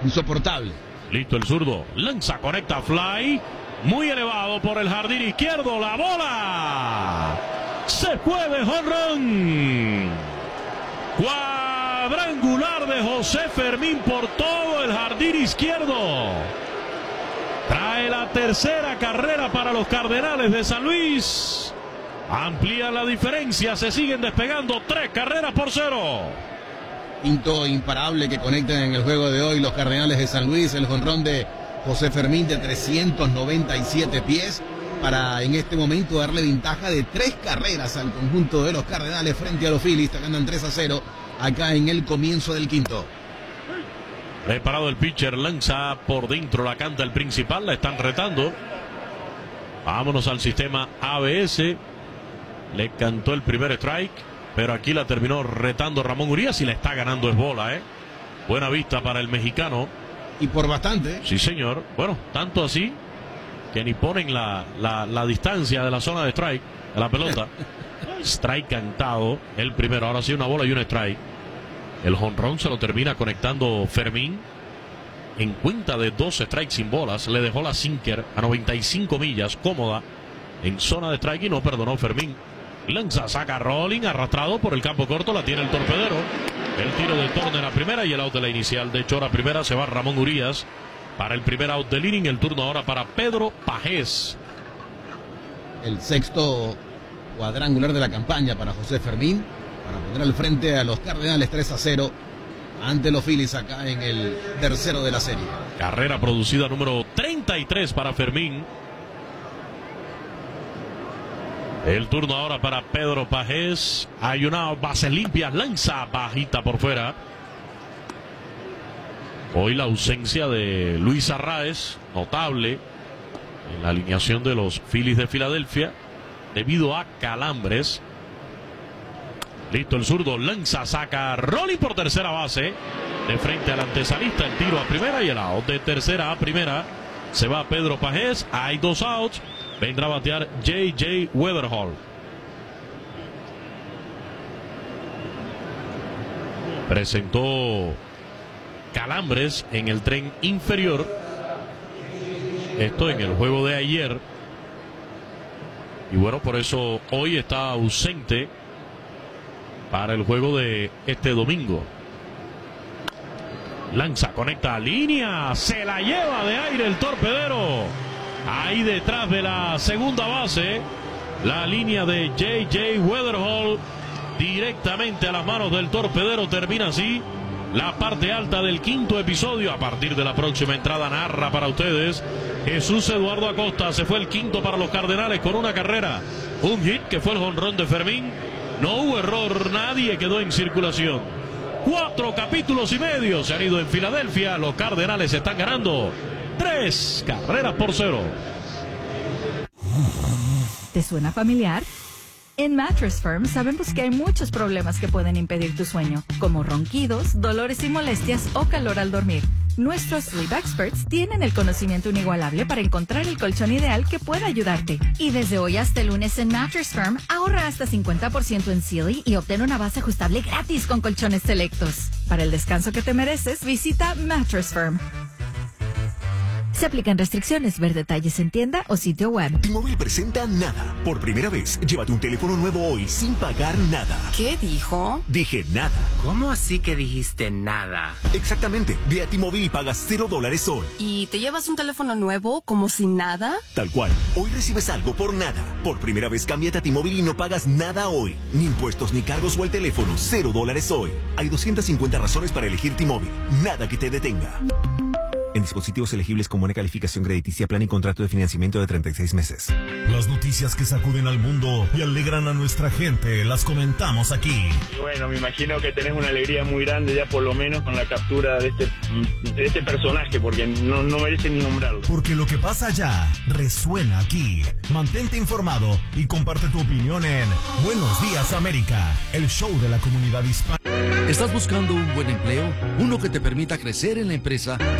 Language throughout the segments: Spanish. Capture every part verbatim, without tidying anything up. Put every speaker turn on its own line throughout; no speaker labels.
insoportable.
Listo el zurdo, lanza, conecta, fly, muy elevado por el jardín izquierdo, la bola se fue de jonrón. Cuadrangular de José Fermín por todo el jardín izquierdo. Trae la tercera carrera para los Cardenales de San Luis. Amplía la diferencia, se siguen despegando tres carreras por cero.
Quinto imparable que conectan en el juego de hoy los Cardenales de San Luis. El jonrón de José Fermín de trescientos noventa y siete pies para en este momento darle ventaja de tres carreras al conjunto de los Cardenales frente a los Phillies. Ganan tres a cero acá en el comienzo del quinto.
Preparado el pitcher, lanza por dentro, la canta el principal, la están retando. Vámonos al sistema A B S. Le cantó el primer strike, pero aquí la terminó retando Ramón Urias y la está ganando es bola, ¿eh? Buena vista para el mexicano.
Y por bastante.
Sí, señor. Bueno, tanto así que ni ponen la, la, la distancia de la zona de strike de la pelota. Strike cantado, el primero. Ahora sí, una bola y un strike. El jonrón se lo termina conectando Fermín. En cuenta de dos strikes sin bolas, le dejó la sinker a noventa y cinco millas, cómoda, en zona de strike y no perdonó Fermín. Lanza, saca rolling, arrastrado por el campo corto, la tiene el torpedero. El tiro de Turner a primera y el out de la inicial de Chora a primera. Se va Ramón Urias para el primer out del inning. El turno ahora para Pedro Pagés.
El sexto cuadrangular de la campaña para José Fermín, para poner al frente a los Cardenales tres a cero ante los Phillies acá en el tercero de la serie.
Carrera producida número treinta y tres para Fermín. El turno ahora para Pedro Pagés. Hay una base limpia, lanza bajita por fuera. Hoy la ausencia de Luis Arraez, notable en la alineación de los Phillies de Filadelfia, debido a calambres. Listo el zurdo, lanza, saca rolling por tercera base. De frente al antesalista, el tiro a primera y el out. De tercera a primera se va Pedro Pagés. Hay dos outs. Vendrá a batear J J Weatherhall. Presentó calambres en el tren inferior. Esto en el juego de ayer. Y bueno, por eso hoy está ausente para el juego de este domingo. Lanza, conecta, línea, se la lleva de aire el torpedero. Ahí detrás de la segunda base, la línea de J J Weatherhall directamente a las manos del torpedero. Termina así la parte alta del quinto episodio. A partir de la próxima entrada narra para ustedes Jesús Eduardo Acosta. Se fue el quinto para los Cardenales con una carrera, un hit que fue el jonrón de Fermín. No hubo error, nadie quedó en circulación. Cuatro capítulos y medio se han ido en Filadelfia. Los Cardenales están ganando tres carreras por cero.
¿Te suena familiar? En Mattress Firm sabemos que hay muchos problemas que pueden impedir tu sueño, como ronquidos, dolores y molestias o calor al dormir. Nuestros Sleep Experts tienen el conocimiento inigualable para encontrar el colchón ideal que pueda ayudarte. Y desde hoy hasta el lunes en Mattress Firm, ahorra hasta cincuenta por ciento en Sealy y obtén una base ajustable gratis con colchones selectos. Para el descanso que te mereces, visita Mattress Firm. Se aplican restricciones. Ver detalles en tienda o sitio web.
T-Mobile presenta Nada. Por primera vez, llévate un teléfono nuevo hoy sin pagar nada.
¿Qué dijo?
Dije nada.
¿Cómo así que dijiste nada?
Exactamente. Ve a T-Mobile y pagas cero dólares hoy.
¿Y te llevas un teléfono nuevo como sin nada?
Tal cual. Hoy recibes algo por nada. Por primera vez, cámbiate a T-Mobile y no pagas nada hoy. Ni impuestos, ni cargos o el teléfono. Cero dólares hoy. Hay doscientas cincuenta razones para elegir T-Mobile. Nada que te detenga. En dispositivos elegibles con buena calificación crediticia, plan y contrato de financiamiento de treinta y seis meses.
Las noticias que sacuden al mundo y alegran a nuestra gente, las comentamos aquí.
Bueno, me imagino que tenés una alegría muy grande ya por lo menos con la captura de este, de este personaje, porque no, no merece ni nombrarlo.
Porque lo que pasa allá resuena aquí. Mantente informado y comparte tu opinión en Buenos Días América, el show de la comunidad hispana.
¿Estás buscando un buen empleo? Uno que te permita crecer en la empresa. Desert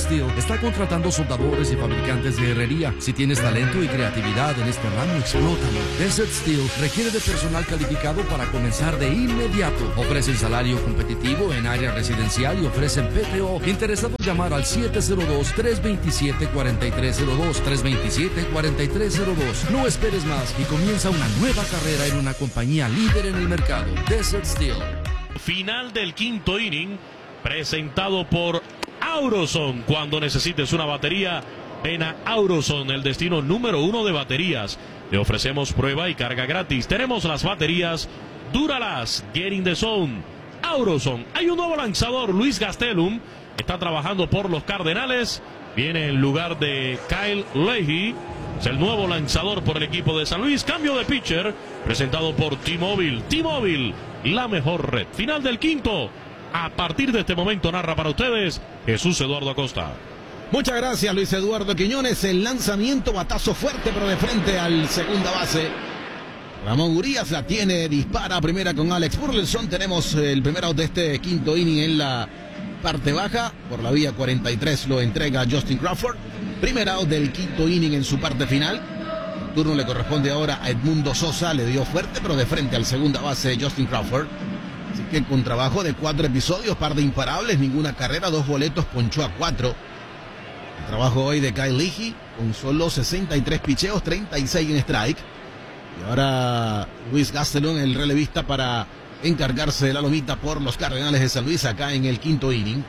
Steel está contratando soldadores y fabricantes de herrería. Si tienes talento y creatividad en este ramo, explótalo. Desert Steel requiere de personal calificado para comenzar de inmediato. Ofrecen salario competitivo en área residencial y ofrecen P T O. Interesado, llamar al siete cero dos, tres dos siete, cuatro tres cero dos, tres dos siete, cuatro tres cero dos. No esperes más y comienza una nueva carrera en una compañía líder en el mercado. Desert Steel.
Final del quinto inning, presentado por Auroson. Cuando necesites una batería, ven a Auroson, el destino número uno de baterías. Te ofrecemos prueba y carga gratis. Tenemos las baterías Duralast, Get in the Zone. Auroson. Hay un nuevo lanzador, Luis Gastelum. Está trabajando por los Cardenales. Viene en lugar de Kyle Leahy. Es el nuevo lanzador por el equipo de San Luis. Cambio de pitcher, presentado por T-Mobile. T-Mobile, la mejor red. Final del quinto. A partir de este momento narra para ustedes Jesús Eduardo Acosta.
Muchas gracias, Luis Eduardo Quiñones. El lanzamiento, batazo fuerte, pero de frente al segunda base. Ramón Urias la tiene, dispara primera con Alex Burleson. Tenemos el primer out de este quinto inning en la parte baja. Por la vía cuarenta y tres lo entrega Justin Crawford. Primer out del quinto inning en su parte final. El turno le corresponde ahora a Edmundo Sosa. Le dio fuerte, pero de frente al segunda base Justin Crawford. Así que con trabajo de cuatro episodios, par de imparables, ninguna carrera, dos boletos, ponchó a cuatro. El trabajo hoy de Kyle Leahy con solo sesenta y tres picheos, treinta y seis en strike. Y ahora Luis Gastelum, el relevista, para encargarse de la lomita por los Cardenales de San Luis acá en el quinto inning.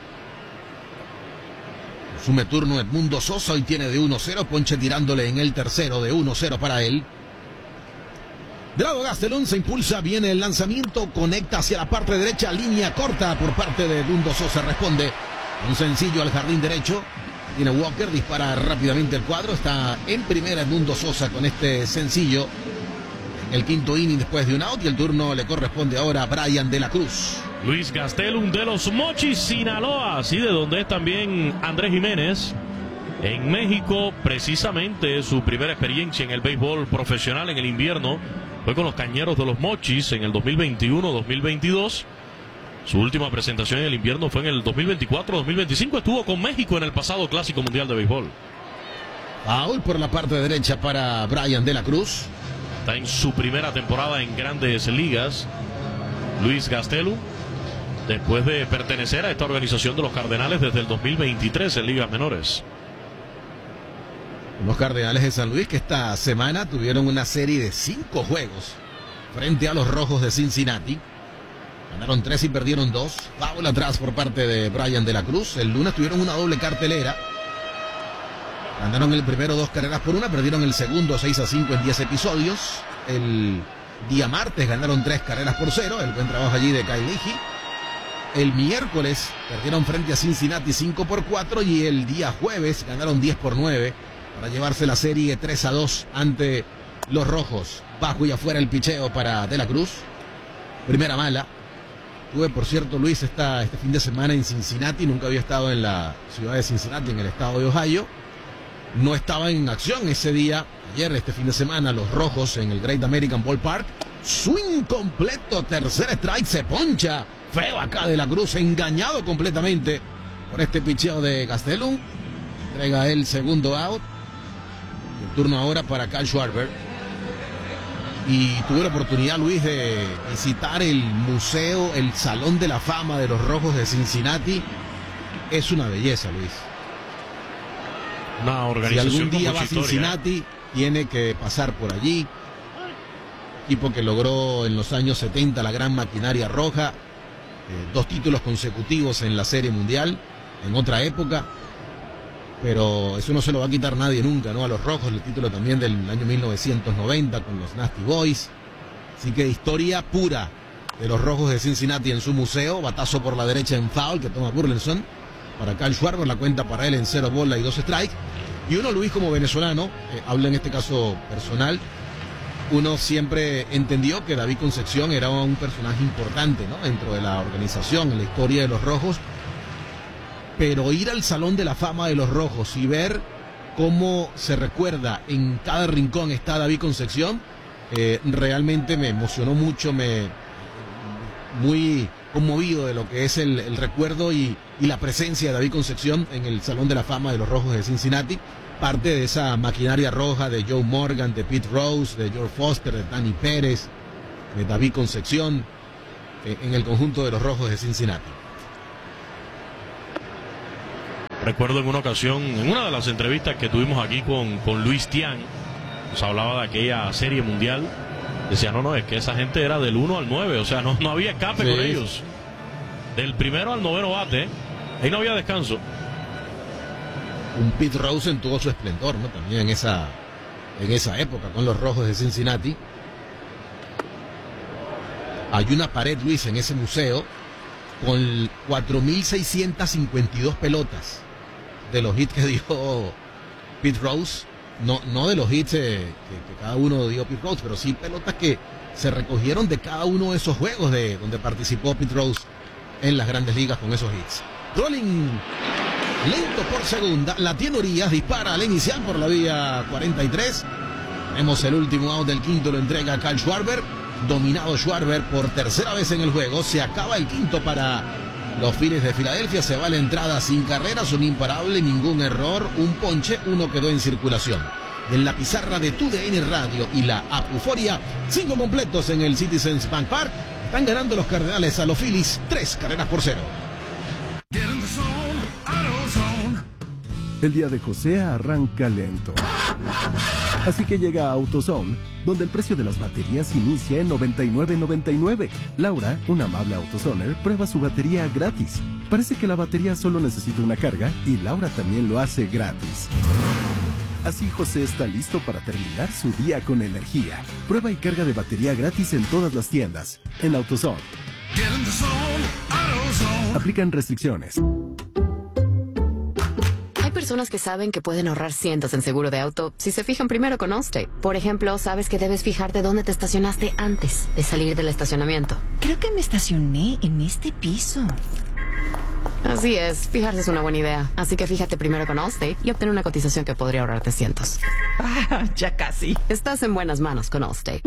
Asume turno Edmundo Sosa, hoy tiene de uno cero, ponche tirándole en el tercero, de uno cero para él. De lado Gastelum se impulsa, viene el lanzamiento, conecta hacia la parte derecha, línea corta por parte de Edmundo Sosa, responde un sencillo al jardín derecho. Tiene Walker, dispara rápidamente el cuadro, está en primera Edmundo Sosa con este sencillo. El quinto inning después de un out, y el turno le corresponde ahora a Brian de la Cruz.
Luis Gastelum de los Mochis, Sinaloa, así de donde es también Andrés Jiménez. En México, precisamente su primera experiencia en el béisbol profesional en el invierno fue con los Cañeros de los Mochis en el dos mil veintiuno dos mil veintidós. Su última presentación en el invierno fue en el dos mil veinticuatro dos mil veinticinco. Estuvo con México en el pasado Clásico Mundial de Béisbol.
Foul por la parte derecha para Brian de la Cruz.
Está en su primera temporada en Grandes Ligas Luis Gastelum, después de pertenecer a esta organización de los Cardenales desde el dos mil veintitrés en ligas menores.
Los Cardenales de San Luis, que esta semana tuvieron una serie de cinco juegos frente a los Rojos de Cincinnati. Ganaron tres y perdieron dos. Foul atrás por parte de Brian de la Cruz. El lunes tuvieron una doble cartelera. Ganaron el primero dos carreras por una, perdieron el segundo seis a cinco en diez episodios. El día martes ganaron tres carreras por cero, el buen trabajo allí de Kyle Leahy. El miércoles perdieron frente a Cincinnati cinco por cuatro, y el día jueves ganaron diez por nueve para llevarse la serie tres a dos ante los Rojos. Bajo y afuera el picheo para De la Cruz. Primera mala. Tuve, por cierto, Luis, esta, este fin de semana en Cincinnati. Nunca había estado en la ciudad de Cincinnati, en el estado de Ohio. No estaba en acción ese día, ayer, este fin de semana, los Rojos en el Great American Ballpark. Swing completo, tercer strike, se poncha. Feo acá De la Cruz, engañado completamente por este picheo de Gastelum. Entrega el segundo out. El turno ahora para Kyle Schwarber. Y tuve la oportunidad, Luis, de visitar el museo, el Salón de la Fama de los Rojos de Cincinnati. Es una belleza, Luis.
Una organización.
Si algún día
con
va a
mucha historia.
Cincinnati, tiene que pasar por allí. Equipo que logró en los años setenta la gran maquinaria roja. Eh, dos títulos consecutivos en la Serie Mundial, en otra época. Pero eso no se lo va a quitar nadie nunca, ¿no? A los Rojos, el título también del año mil novecientos noventa con los Nasty Boys. Así que historia pura de los Rojos de Cincinnati en su museo. Batazo por la derecha en foul que toma Burleson para Kyle Schwarber, la cuenta para él en cero bola y dos strikes. Y uno, Luis, como venezolano, eh, habla en este caso personal, uno siempre entendió que David Concepción era un personaje importante, ¿no?, dentro de la organización, en la historia de los Rojos. Pero ir al Salón de la Fama de los Rojos y ver cómo se recuerda en cada rincón está David Concepción, eh, realmente me emocionó mucho, me muy conmovido de lo que es el, el recuerdo y, y la presencia de David Concepción en el Salón de la Fama de los Rojos de Cincinnati. Parte de esa maquinaria roja de Joe Morgan, de Pete Rose, de George Foster, de Danny Pérez, de David Concepción, eh, en el conjunto de los Rojos de Cincinnati.
Recuerdo en una ocasión, en una de las entrevistas que tuvimos aquí con, con Luis Tian, nos hablaba de aquella serie mundial. Decía, no, no, es que esa gente era del uno al nueve, o sea, no, no había escape sí. con ellos. Del primero al noveno bate, ahí no había descanso.
Un Pete Rose en todo su esplendor, ¿no? También en esa, en esa época con los Rojos de Cincinnati. Hay una pared, Luis, en ese museo con cuatro mil seiscientas cincuenta y dos pelotas de los hits que dio Pete Rose. No, no de los hits eh, que, que cada uno dio Pete Rose, pero sí pelotas que se recogieron de cada uno de esos juegos de donde participó Pete Rose en las Grandes Ligas con esos hits. Rolling lento por segunda, la tiene Urias, dispara al inicial por la vía cuarenta y tres. Tenemos el último out del quinto, lo entrega a Kyle Schwarber. Dominado Schwarber por tercera vez en el juego. Se acaba el quinto para los Phillies de Filadelfia. Se va la entrada sin carreras, un imparable, ningún error, un ponche, uno quedó en circulación. En la pizarra de Tu D N Radio y la app Euforia, cinco completos en el Citizens Bank Park. Están ganando los Cardenales a los Phillies, tres carreras por cero.
El día de José arranca lento. Así que llega a AutoZone, donde el precio de las baterías inicia en noventa y nueve noventa y nueve. Laura, una amable AutoZoner, prueba su batería gratis. Parece que la batería solo necesita una carga y Laura también lo hace gratis. Así José está listo para terminar su día con energía. Prueba y carga de batería gratis en todas las tiendas. En AutoZone. Aplican restricciones.
Hay personas que saben que pueden ahorrar cientos en seguro de auto si se fijan primero con Allstate. Por ejemplo, sabes que debes fijarte dónde te estacionaste antes de salir del estacionamiento.
Creo que me estacioné en este piso.
Así es, fijarse es una buena idea. Así que fíjate primero con Allstate y obtén una cotización que podría ahorrarte cientos.
Ah, ya casi.
Estás en buenas manos con Allstate.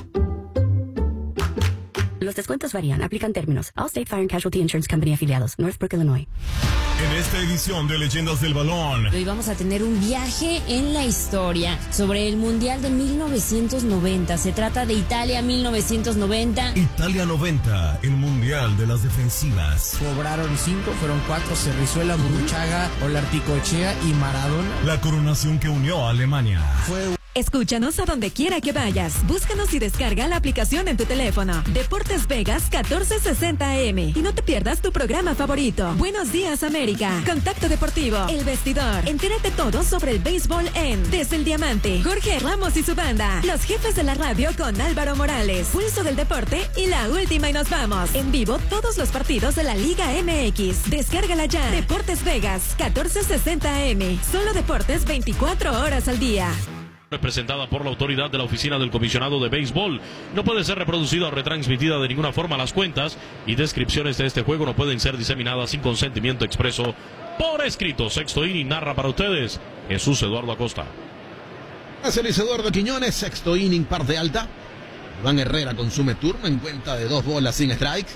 Los descuentos varían. Aplican términos. Allstate Fire and Casualty Insurance Company afiliados. Northbrook, Illinois.
En esta edición de Leyendas del Balón,
hoy vamos a tener un viaje en la historia sobre el Mundial de mil novecientos noventa. Se trata de Italia mil novecientos noventa.
Italia noventa, el Mundial de las Defensivas.
Cobraron cinco, fueron cuatro. Cerrizuela, Burruchaga, Olarticoechea y Maradona.
La coronación que unió a Alemania.
Fue
Escúchanos a donde quiera que vayas. Búscanos y descarga la aplicación en tu teléfono. Deportes Vegas catorce sesenta A M. Y no te pierdas tu programa favorito. Buenos días, América. Contacto Deportivo. El Vestidor. Entérate todo sobre el béisbol en Desde el Diamante. Jorge Ramos y su banda. Los jefes de la radio con Álvaro Morales. Pulso del deporte y la última y nos vamos. En vivo todos los partidos de la Liga M X. Descárgala ya. Deportes Vegas catorce sesenta A M. Solo deportes veinticuatro horas al día.
Presentada por la autoridad de la Oficina del Comisionado de Béisbol. No puede ser reproducida o retransmitida de ninguna forma. Las cuentas y descripciones de este juego no pueden ser diseminadas sin consentimiento expreso por escrito. Sexto inning narra para ustedes Jesús Eduardo Acosta.
Gracias, Luis Eduardo Quiñones. Sexto inning, parte alta. Iván Herrera consume turno en cuenta de dos bolas sin strikes.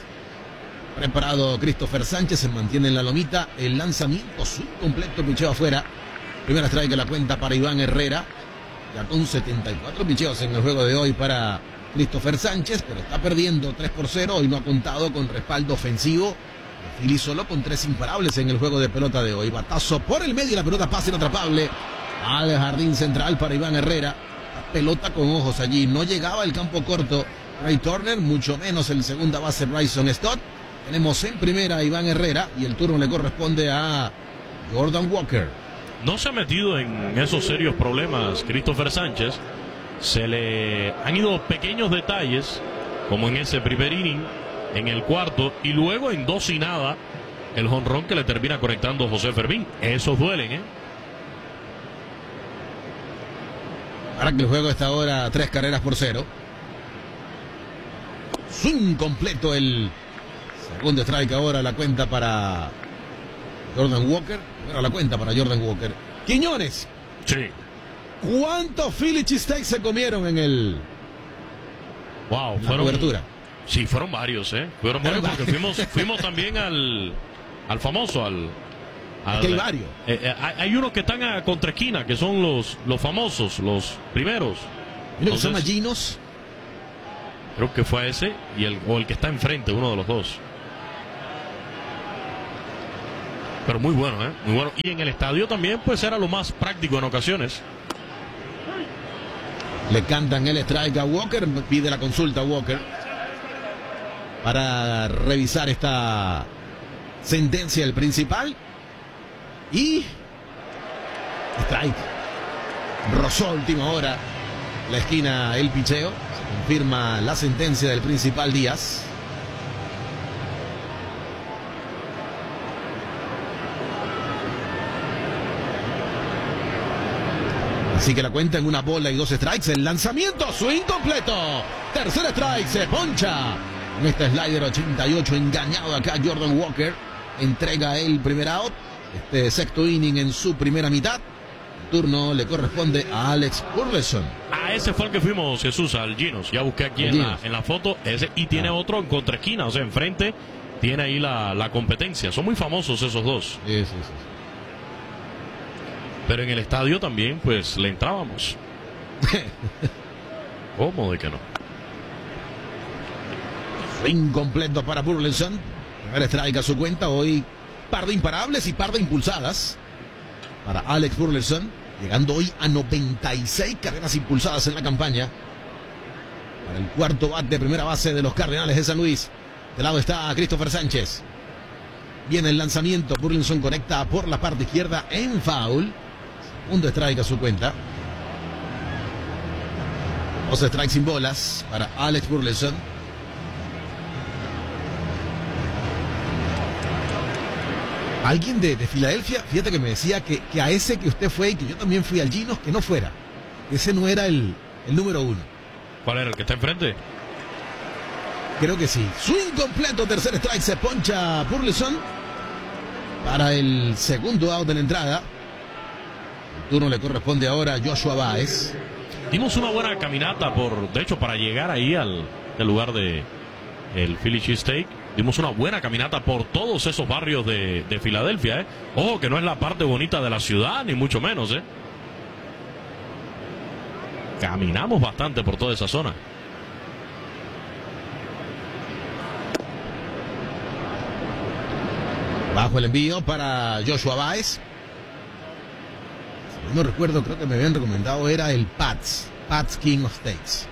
Preparado Christopher Sánchez, se mantiene en la lomita. El lanzamiento subcompleto, picheo afuera. Primera strike a la cuenta para Iván Herrera. Ya con setenta y cuatro picheos en el juego de hoy para Christopher Sánchez, pero está perdiendo tres por cero y no ha contado con respaldo ofensivo. Philly solo con tres imparables en el juego de pelota de hoy. Batazo por el medio y la pelota pasa inatrapable al jardín central para Iván Herrera. La pelota con ojos allí. No llegaba el campo corto Ray Turner, mucho menos el segunda base Bryson Stott. Tenemos en primera a Iván Herrera y el turno le corresponde a Jordan Walker.
No se ha metido en esos serios problemas Christopher Sánchez. Se le han ido pequeños detalles, como en ese primer inning, en el cuarto, y luego en dos y nada, el jonrón que le termina conectando José Fermín. Esos duelen, ¿eh?
Ahora que el juego está ahora tres carreras por cero. Swing completo, el segundo strike ahora, la cuenta para Jordan Walker. Bueno, la cuenta para Jordan Walker. Quiñones.
Sí.
¿Cuántos Philly cheesesteaks se comieron en el...
Wow,
la
fueron,
cobertura?
Sí, fueron varios, ¿eh? Fueron varios porque fuimos, fuimos también al, al famoso, al... al
Aquí hay varios.
Eh, eh, hay, hay unos que están a contraesquina, que son los, los famosos, los primeros.
Uno que se llama Ginos.
Creo que fue ese, y el, o el que está enfrente, uno de los dos. Pero muy bueno, ¿eh? Muy bueno. Y en el estadio también, pues era lo más práctico en ocasiones.
Le cantan el strike a Walker, pide la consulta a Walker para revisar esta sentencia del principal. Y strike. Rozó a última hora la esquina el picheo. Se confirma la sentencia del principal Díaz. Así que la cuenta en una bola y dos strikes. El lanzamiento, swing completo. Tercer strike, se poncha. En este slider ochenta y ocho engañado acá Jordan Walker. Entrega el primer out. Este sexto inning en su primera mitad. El turno le corresponde a Alex Burleson.
Ah, ese fue el que fuimos, Jesús, al Ginos. Ya busqué aquí en la, en la foto. Ese, y tiene ah. otro en contraesquina, o sea, enfrente. Tiene ahí la, la competencia. Son muy famosos esos dos.
Sí, sí, sí.
Pero en el estadio también, pues, le entrábamos. ¿Cómo de que no?
Swing completo para Burleson. Primer strike a su cuenta. Hoy par de imparables y par de impulsadas para Alex Burleson. Llegando hoy a noventa y seis carreras impulsadas en la campaña. Para el cuarto bat de primera base de los Cardenales de San Luis. De lado está Christopher Sánchez. Viene el lanzamiento. Burleson conecta por la parte izquierda en foul. Segundo strike a su cuenta. Dos strikes sin bolas para Alex Burleson. Alguien de, de Filadelfia, fíjate que me decía que, que a ese que usted fue y que yo también fui al Ginos, que no fuera. Ese no era el, el número uno.
¿Cuál era el que está enfrente?
Creo que sí. Swing completo, tercer strike, se poncha Burleson para el segundo out de la entrada. El turno le corresponde ahora a Joshua Baez.
Dimos una buena caminata, por, de hecho, para llegar ahí al, al lugar de el Philly Cheesesteak. Dimos una buena caminata por todos esos barrios de, de Filadelfia, ¿eh? Ojo, que no es la parte bonita de la ciudad, ni mucho menos, ¿eh? Caminamos bastante por toda esa zona.
Bajo el envío para Joshua Baez. Si no recuerdo, creo que me habían recomendado era el Pats. Pats King of Steaks.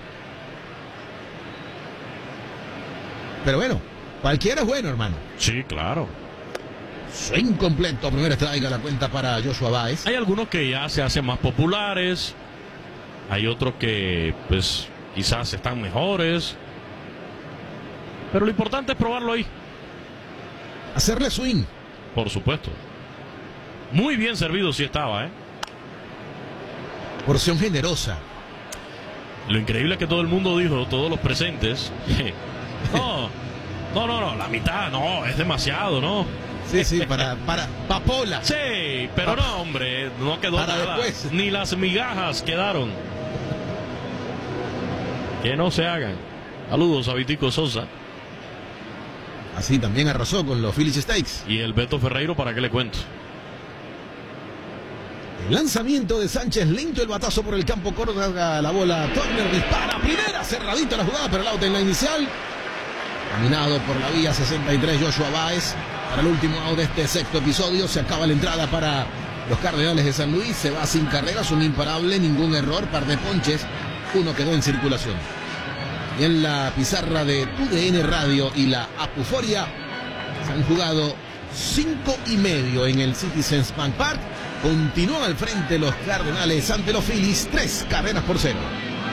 Pero bueno, cualquiera es bueno, hermano.
Sí, claro.
Swing completo, primer strike a la cuenta para Joshua Baez.
Hay algunos que ya se hacen más populares. Hay otros que, pues, quizás están mejores. Pero lo importante es probarlo ahí.
Hacerle swing.
Por supuesto. Muy bien servido sí estaba, ¿eh?
Porción generosa.
Lo increíble es que todo el mundo dijo, todos los presentes, no, no, no, no, la mitad, no, es demasiado, ¿no?
Sí, sí, para, para, papola.
Sí, pero no, hombre, no quedó
para
nada.
Después.
Ni las migajas quedaron. Que no se hagan. Saludos a Vitico Sosa.
Así también arrasó con los Philly Cheesesteaks.
Y el Beto Ferreiro, ¿para qué le cuento?
El lanzamiento de Sánchez, lento el batazo por el campo, corta la bola, Turner dispara, primera, cerradita la jugada, pero el out en la inicial. Caminado por la vía sesenta y tres, Joshua Baez. Para el último out de este sexto episodio, se acaba la entrada para los Cardenales de San Luis. Se va sin carreras, un imparable, ningún error, par de ponches, uno quedó en circulación. Y en la pizarra de T U D N Radio y la Apuforia se han jugado cinco y medio en el Citizens Bank Park. Continúan al frente los Cardenales ante los Phillies, tres carreras por cero.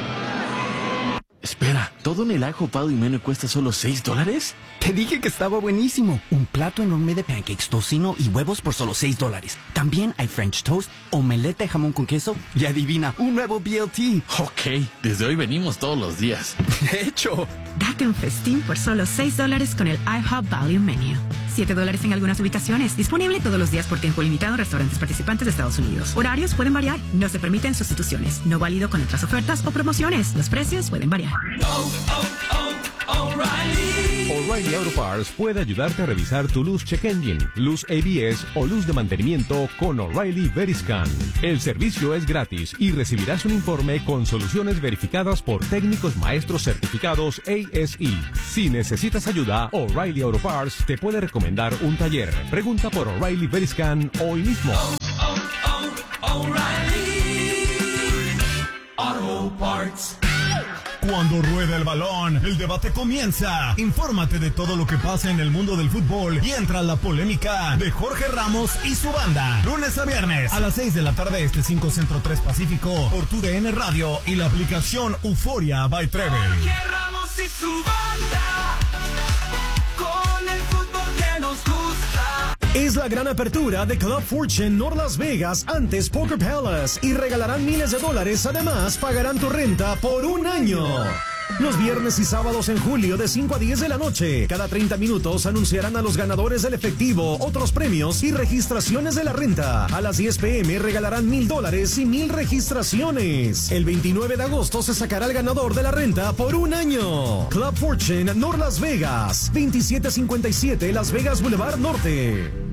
Espera, ¿todo en el ajo Pado y Mene cuesta solo seis dólares?
Te dije que estaba buenísimo. Un plato enorme de pancakes, tocino y huevos por solo seis dólares. También hay French toast, omelette de jamón con queso y adivina, un nuevo B L T.
Ok, desde hoy venimos todos los días.
De hecho,
date un festín por solo seis dólares con el IHOP Value Menu. siete dólares en algunas ubicaciones. Disponible todos los días por tiempo limitado en restaurantes participantes de Estados Unidos. Horarios pueden variar. No se permiten sustituciones. No válido con otras ofertas o promociones. Los precios pueden variar.
Oh, oh, oh, oh. O'Reilly Auto Parts puede ayudarte a revisar tu luz check engine, luz A B S o luz de mantenimiento con O'Reilly Veriscan. El servicio es gratis y recibirás un informe con soluciones verificadas por técnicos maestros certificados A S E. Si necesitas ayuda, O'Reilly Auto Parts te puede recomendar un taller. Pregunta por O'Reilly Veriscan hoy mismo.
Oh, oh, oh, O'Reilly Auto Parts.
Cuando rueda el balón, el debate comienza. Infórmate de todo lo que pasa en el mundo del fútbol y entra la polémica de Jorge Ramos y su banda. Lunes a viernes a las seis de la tarde este, cinco Centro, tres Pacífico, por tu D N Radio y la aplicación Euforia by Treble.
Jorge Ramos y su banda, con el fútbol que nos gusta.
Es la gran apertura de Club Fortune North Las Vegas, antes Poker Palace, y regalarán miles de dólares. Además, pagarán tu renta por un año. Los viernes y sábados en julio de cinco a diez de la noche, cada treinta minutos anunciarán a los ganadores del efectivo, otros premios y registraciones de la renta. A las diez pe eme regalarán mil dólares y mil registraciones. El veintinueve de agosto se sacará el ganador de la renta por un año. Club Fortune North Las Vegas, veintisiete cincuenta y siete Las Vegas Boulevard Norte.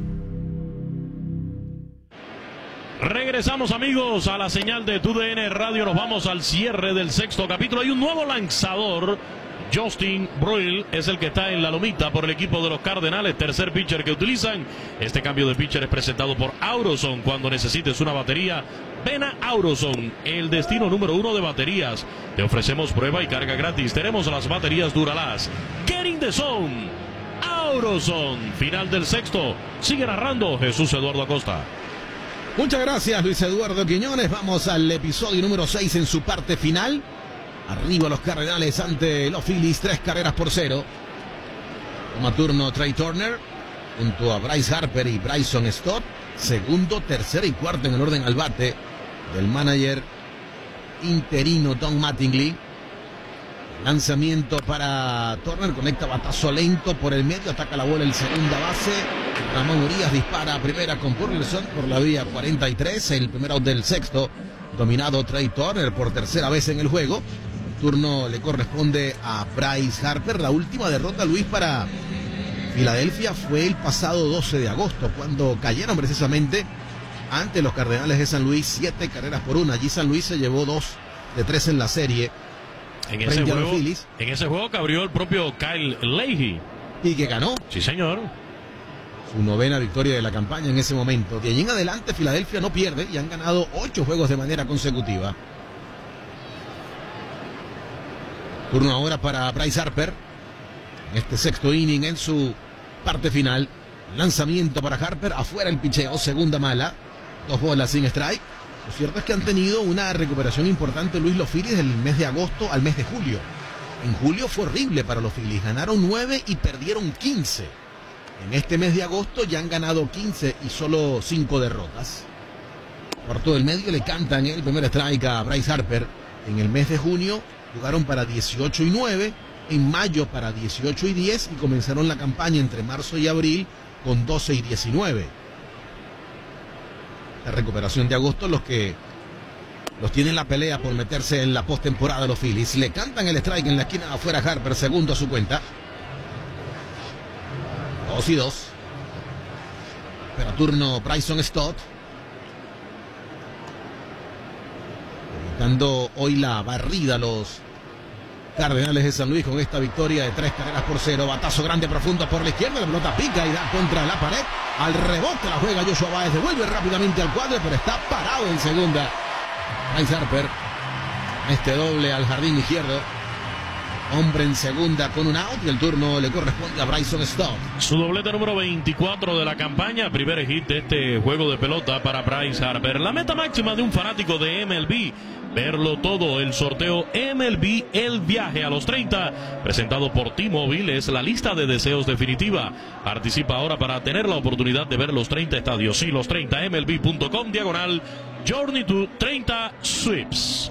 Regresamos, amigos, a la señal de tu D N Radio. Nos vamos al cierre del sexto capítulo. Hay un nuevo lanzador. Justin Bruihl es el que está en la lomita por el equipo de los Cardenales. Tercer pitcher que utilizan. Este cambio de pitcher es presentado por Auroson. Cuando necesites una batería, ven a Auroson, el destino número uno de baterías. Te ofrecemos prueba y carga gratis. Tenemos las baterías Duralast. Get in the zone. Auroson. Final del sexto. Sigue narrando Jesús Eduardo Acosta.
Muchas gracias, Luis Eduardo Quiñones. Vamos al episodio número seis en su parte final. Arriba los Cardenales ante los Phillies, tres carreras por cero. Toma turno Trey Turner junto a Bryce Harper y Bryson Stott. Segundo, tercero y cuarto en el orden al bate del manager interino Don Mattingly. Lanzamiento para Turner, conecta batazo lento por el medio, ataca la bola el segunda base. Ramón Urias dispara a primera con Burleson por la vía cuarenta y tres. El primer out del sexto, dominado Trey Turner por tercera vez en el juego. El turno le corresponde a Bryce Harper. La última derrota, Luis, para Filadelfia fue el pasado doce de agosto, cuando cayeron precisamente ante los Cardenales de San Luis, siete carreras por una. Allí San Luis se llevó dos de tres en la serie.
En ese, juego, en ese juego que abrió el propio Kyle Leahy.
Y que ganó.
Sí, señor.
Su novena victoria de la campaña en ese momento. De allí en adelante Filadelfia no pierde y han ganado ocho juegos de manera consecutiva. Turno ahora para Bryce Harper. En este sexto inning en su parte final. Lanzamiento para Harper. Afuera el picheo. Segunda mala. Dos bolas sin strike. Lo cierto es que han tenido una recuperación importante, Luis, los Phillies del mes de agosto al mes de julio. En julio fue horrible para los Phillies. Ganaron nueve y perdieron quince. En este mes de agosto ya han ganado quince y solo cinco derrotas. Por todo el medio le cantan el primer strike a Bryce Harper. En el mes de junio jugaron para dieciocho y nueve. En mayo para dieciocho y diez. Y comenzaron la campaña entre marzo y abril con doce y diecinueve. La recuperación de agosto, los que los tienen la pelea por meterse en la postemporada de los Phillies. Le cantan el strike en la esquina afuera Harper, segundo a su cuenta. Dos y dos. Pero turno Bryson Stott. Evitando hoy la barrida los Cardenales de San Luis con esta victoria de tres carreras por cero. Batazo grande profundo por la izquierda. La pelota pica y da contra la pared. Al rebote la juega Joshua Baez. Devuelve rápidamente al cuadro, pero está parado en segunda. Bryce Harper. Este doble al jardín izquierdo. Hombre en segunda con un out y el turno le corresponde a Bryson Stott.
Su doblete número veinticuatro de la campaña, primer hit de este juego de pelota para Bryce Harper. La meta máxima de un fanático de M L B, verlo todo. El sorteo M L B El Viaje a los treinta, presentado por T-Mobile, es la lista de deseos definitiva. Participa ahora para tener la oportunidad de ver los treinta estadios. Sí, los treinta, M L B punto com, diagonal, Journey to treinta Sweeps.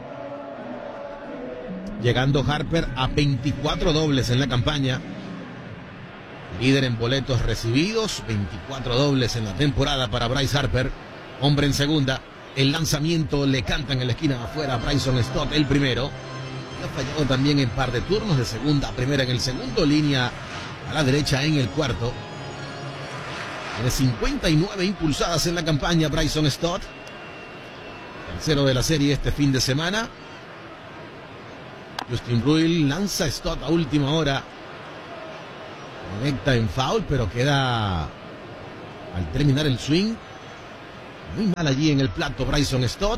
Llegando Harper a veinticuatro dobles en la campaña. Líder en boletos recibidos. veinticuatro dobles en la temporada para Bryce Harper. Hombre en segunda. El lanzamiento le cantan en la esquina afuera a Bryson Stott, el primero. ha fallado también en par de turnos, de segunda a primera en el segundo, línea a la derecha en el cuarto. Tiene cincuenta y nueve impulsadas en la campaña Bryson Stott. Tercero de la serie este fin de semana. Justin Ruiz lanza Stott a última hora. Conecta en foul, pero queda al terminar el swing. Muy mal allí en el plato Bryson Stott.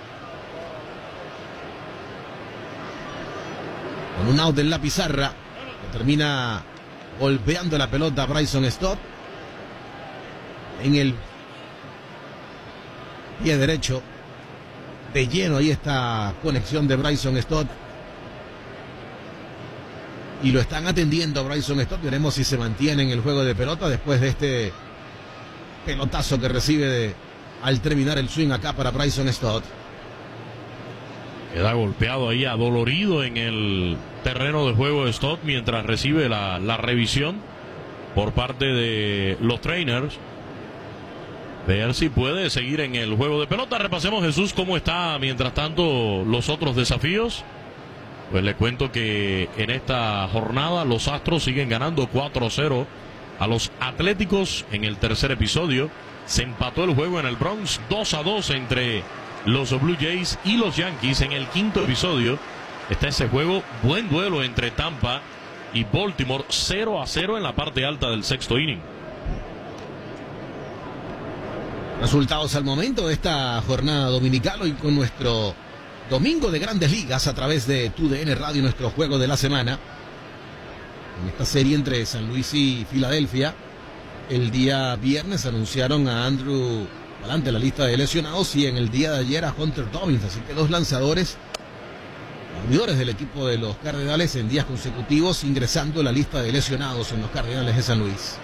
Con un out en la pizarra, termina golpeando la pelota Bryson Stott en el pie derecho. De lleno ahí esta conexión de Bryson Stott. Y lo están atendiendo a Bryson Stott. Veremos si se mantiene en el juego de pelota después de este pelotazo que recibe de, al terminar el swing acá para Bryson Stott.
Queda golpeado ahí, adolorido en el terreno de juego de Stott mientras recibe la, la revisión por parte de los trainers. Ver si puede seguir en el juego de pelota. Repasemos, Jesús, cómo está mientras tanto los otros desafíos. Pues le cuento que en esta jornada los Astros siguen ganando cuatro a cero a los Atléticos en el tercer episodio. Se empató el juego en el Bronx dos a dos entre los Blue Jays y los Yankees. En el quinto episodio está ese juego, buen duelo entre Tampa y Baltimore, cero a cero en la parte alta del sexto inning.
Resultados al momento de esta jornada dominical, hoy con nuestro domingo de Grandes Ligas a través de Tu D N Radio, nuestro juego de la semana. En esta serie entre San Luis y Filadelfia, el día viernes anunciaron a Andrew Valante en la lista de lesionados y en el día de ayer a Hunter Dobbins, así que dos lanzadores, abridores del equipo de los Cardenales en días consecutivos ingresando en la lista de lesionados en los Cardenales de San Luis.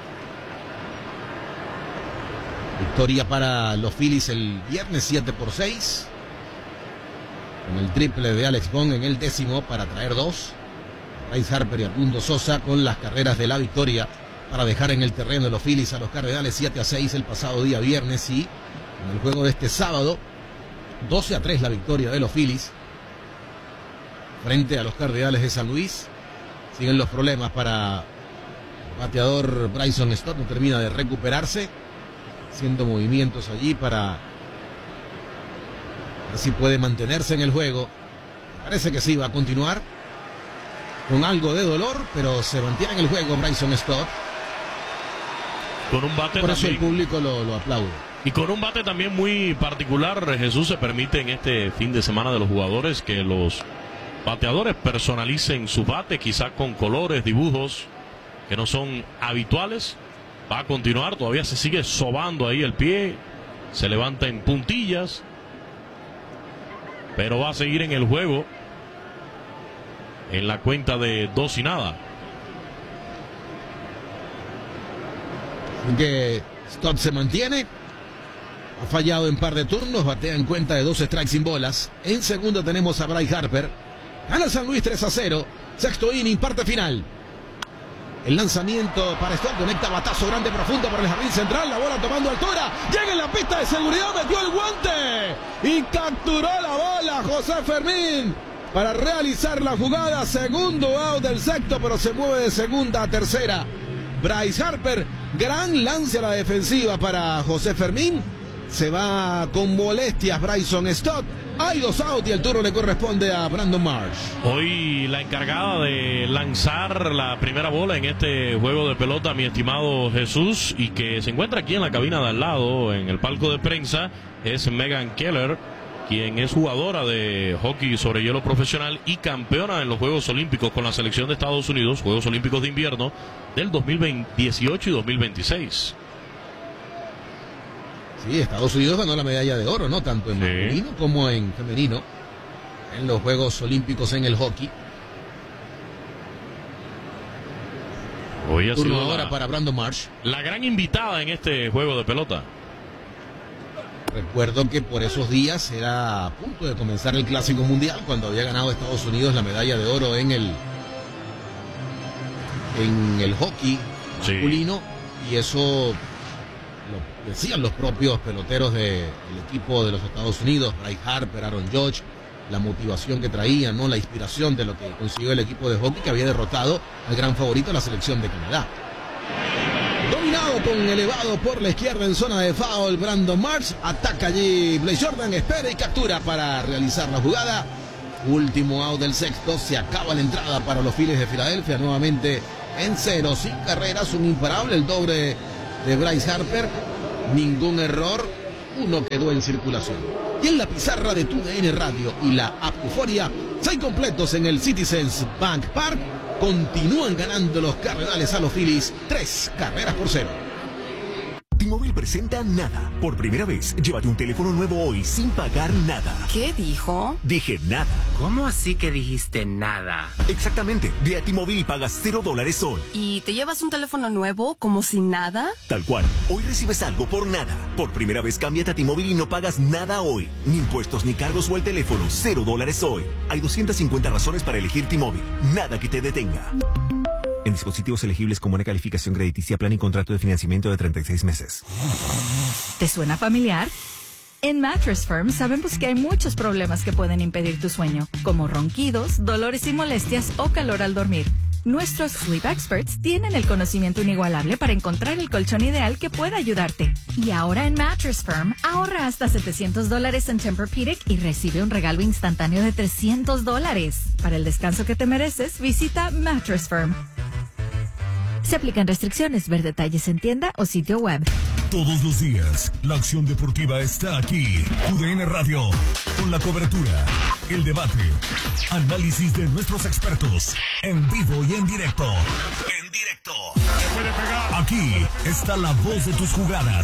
Victoria para los Phillies el viernes siete por seis. Con el triple de Alex Bond en el décimo para traer dos. Bryce Harper y Armando Sosa con las carreras de la victoria para dejar en el terreno de los Phillies a los Cardenales siete a seis el pasado día viernes. Y en el juego de este sábado, doce a tres la victoria de los Phillies frente a los Cardenales de San Luis. Siguen los problemas para el bateador Bryson Stott, no termina de recuperarse, haciendo movimientos allí para ver si puede mantenerse en el juego. Parece que sí, va a continuar con algo de dolor, pero se mantiene en el juego Bryson Stott.
Con un bate
Por eso
también,
el público lo, lo aplaude.
y con un bate también muy particular, Jesús, se permite en este fin de semana de los jugadores que los bateadores personalicen su bate, quizás con colores, dibujos que no son habituales. Va a continuar, todavía se sigue sobando ahí el pie, se levanta en puntillas, pero va a seguir en el juego en la cuenta de dos y nada.
Así que Stott se mantiene, ha fallado en par de turnos, batea en cuenta de dos strikes sin bolas. En segundo tenemos a Bryce Harper, gana San Luis tres a cero, sexto inning, parte final. El lanzamiento para Stott, conecta batazo grande profundo por el jardín central, la bola tomando altura, llega en la pista de seguridad, metió el guante y capturó la bola José Fermín para realizar la jugada. Segundo out del sexto, pero se mueve de segunda a tercera Bryce Harper. Gran lance a la defensiva para José Fermín. Se va con molestias Bryson Stott. Hay dos outs y el turno le corresponde a Brandon Marsh.
Hoy la encargada de lanzar la primera bola en este juego de pelota, mi estimado Jesús, y que se encuentra aquí en la cabina de al lado, en el palco de prensa, es Megan Keller, quien es jugadora de hockey sobre hielo profesional y campeona en los Juegos Olímpicos con la selección de Estados Unidos, Juegos Olímpicos de Invierno del dos mil dieciocho y dos mil veintiséis.
Sí, Estados Unidos ganó la medalla de oro, ¿no? Tanto en masculino como en femenino en los Juegos Olímpicos en el hockey.
Hoy ha
Turno
sido
ahora
la,
para Brandon Marsh.
la gran invitada en este juego de pelota.
Recuerdo que por esos días era a punto de comenzar el Clásico Mundial cuando había ganado Estados Unidos la medalla de oro en el en el hockey masculino, sí. Y eso lo decían los propios peloteros del equipo de los Estados Unidos, Bryce Harper, Aaron Judge, la motivación que traía, ¿no? La inspiración de lo que consiguió el equipo de hockey que había derrotado al gran favorito, la selección de Canadá. Dominado con elevado por la izquierda en zona de foul, Brandon Marsh, ataca allí Blake Jordan, espera y captura para realizar la jugada. Último out del sexto, se acaba la entrada para los Phillies de Filadelfia, nuevamente en cero, sin carreras, un imparable, el doble de Bryce Harper, ningún error, uno quedó en circulación. Y en la pizarra de Tu D N Radio y la app Euforia, seis completos en el Citizens Bank Park. Continúan ganando los Cardenales a los Phillies, tres carreras por cero.
T-Mobile presenta Nada. Por primera vez, llévate un teléfono nuevo hoy sin pagar nada.
¿Qué dijo?
Dije nada.
¿Cómo así que dijiste nada?
Exactamente. Ve a T-Mobile y pagas cero dólares hoy.
¿Y te llevas un teléfono nuevo como si nada?
Tal cual. Hoy recibes algo por nada. Por primera vez, cámbiate a T-Mobile y no pagas nada hoy. Ni impuestos, ni cargos o el teléfono. Cero dólares hoy. Hay doscientas cincuenta razones para elegir T-Mobile. Nada que te detenga. En dispositivos elegibles con buena calificación crediticia, plan y contrato de financiamiento de treinta y seis meses.
¿Te suena familiar? En Mattress Firm sabemos que hay muchos problemas que pueden impedir tu sueño, como ronquidos, dolores y molestias o calor al dormir. Nuestros Sleep Experts tienen el conocimiento inigualable para encontrar el colchón ideal que pueda ayudarte. Y ahora en Mattress Firm, ahorra hasta setecientos dólares en Tempur-Pedic y recibe un regalo instantáneo de trescientos dólares. Para el descanso que te mereces, visita Mattress Firm. Se aplican restricciones. Ver detalles en tienda o sitio web.
Todos los días, la acción deportiva está aquí. U D N Radio, con la cobertura, el debate, análisis de nuestros expertos, en vivo y en directo. En directo. Aquí está la voz de tus jugadas.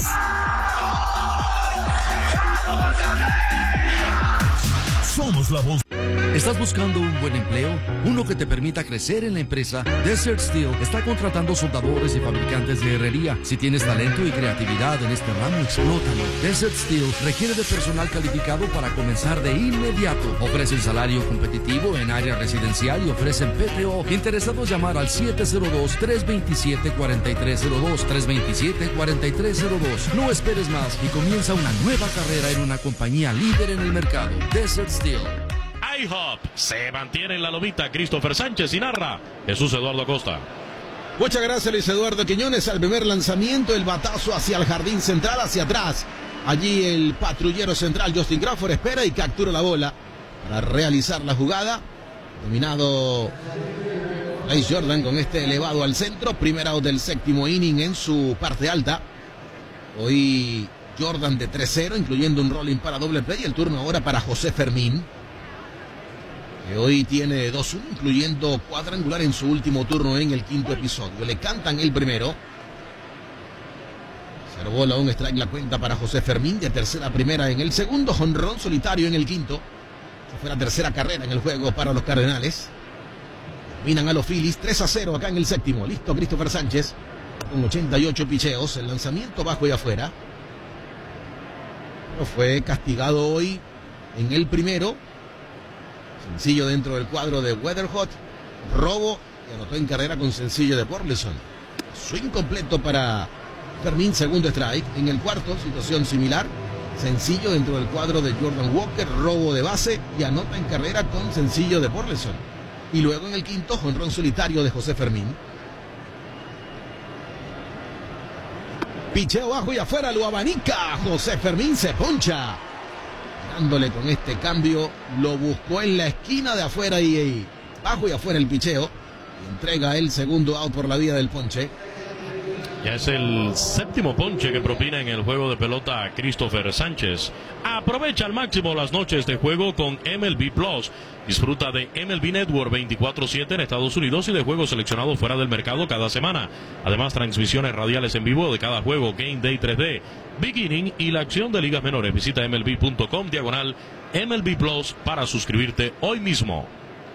Somos la voz.
¿Estás buscando un buen empleo? ¿Uno que te permita crecer en la empresa? Desert Steel está contratando soldadores y fabricantes de herrería. Si tienes talento y creatividad en este ramo, explótalo. Desert Steel requiere de personal calificado para comenzar de inmediato. Ofrecen salario competitivo en área residencial y ofrecen P T O. Interesados, llamar al siete cero dos, tres dos siete, cuatro tres cero dos, tres dos siete, cuatro tres cero dos. No esperes más y comienza una nueva carrera en una compañía líder en el mercado. Desert Steel.
IHOP se mantiene en la lomita. Christopher Sánchez y narra Jesús Eduardo Acosta.
Muchas gracias, Luis Eduardo Quiñones. Al primer lanzamiento, el batazo hacia el jardín central, hacia atrás. Allí el patrullero central Justin Crawford espera y captura la bola para realizar la jugada. Dominado Bryce Jordan con este elevado al centro. Primer out del séptimo inning en su parte alta. Hoy Jordan de tres cero, incluyendo un rolling para doble play. Y el turno ahora para José Fermín, que hoy tiene dos uno, incluyendo cuadrangular en su último turno en el quinto episodio. Le cantan el primero. Cero bola, un strike la cuenta para José Fermín, de tercera a primera en el segundo. Jonrón solitario en el quinto. Esa fue la tercera carrera en el juego para los Cardenales. Dominan a los Phillies tres a cero acá en el séptimo. Listo Christopher Sánchez con ochenta y ocho picheos. El lanzamiento bajo y afuera. Pero fue castigado hoy en el primero. Sencillo dentro del cuadro de Weatherhot. Robo y anotó en carrera con sencillo de Burleson. Swing completo para Fermín, segundo strike. En el cuarto, situación similar. Sencillo dentro del cuadro de Jordan Walker. Robo de base y anota en carrera con sencillo de Burleson. Y luego en el quinto, jonrón solitario de José Fermín. Picheo bajo y afuera, lo abanica. José Fermín se poncha. Dándole con este cambio, lo buscó en la esquina de afuera y, y bajo y afuera el picheo. Entrega el segundo out por la vía del ponche.
Ya es el séptimo ponche que propina en el juego de pelota Christopher Sánchez. Aprovecha al máximo las noches de juego con M L B Plus. Disfruta de M L B Network veinticuatro siete en Estados Unidos y de juegos seleccionados fuera del mercado cada semana. Además, transmisiones radiales en vivo de cada juego, Game Day tres D, Beginning y la acción de ligas menores. Visita M L B punto com diagonal M L B Plus para suscribirte hoy mismo.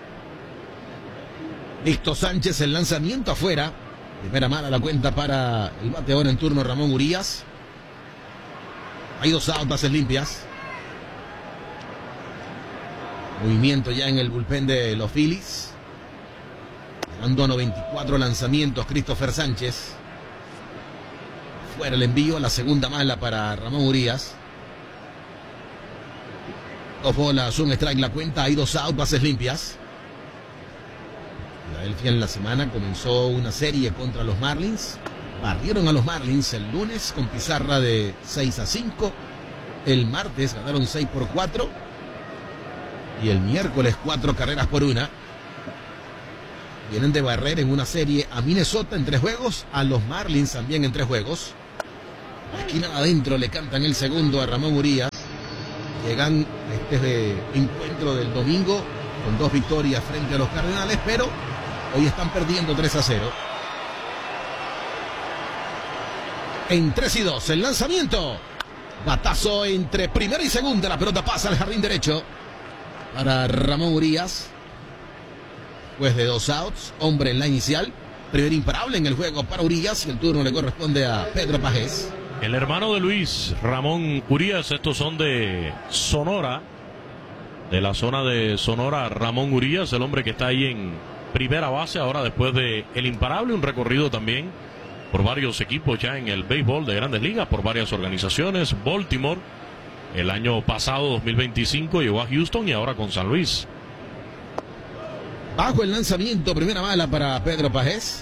Listo Sánchez, el lanzamiento afuera. Primera mala la cuenta para el bateador en turno Ramón Urias. Hay dos outs, bases limpias. Movimiento ya en el bullpen de los Phillies. Abandono veinticuatro lanzamientos Christopher Sánchez. Fuera el envío, la segunda mala para Ramón Urias. Dos bolas, un strike la cuenta, hay dos out, bases limpias. Filadelfia en la semana comenzó una serie contra los Marlins. Barrieron a los Marlins el lunes con pizarra de seis a cinco. El martes ganaron seis por cuatro. Y el miércoles cuatro carreras por una. Vienen de barrer en una serie a Minnesota en tres juegos, a los Marlins también en tres juegos. Esquina adentro le cantan el segundo a Ramón Urias. Llegan a este encuentro del domingo con dos victorias frente a los Cardenales, pero hoy están perdiendo tres a cero. En tres y dos, el lanzamiento. Batazo entre primera y segunda. La pelota pasa al jardín derecho para Ramón Urias. Después de dos outs, hombre en la inicial. Primer imparable en el juego para Urias y el turno le corresponde a Pedro Pagés.
El hermano de Luis, Ramón Urias, estos son de Sonora. De la zona de Sonora, Ramón Urias, el hombre que está ahí en primera base ahora después de el imparable, un recorrido también por varios equipos ya en el béisbol de Grandes Ligas, por varias organizaciones. Baltimore, el año pasado, dos mil veinticinco, llegó a Houston y ahora con San Luis.
Bajo el lanzamiento, primera bala para Pedro Pagés.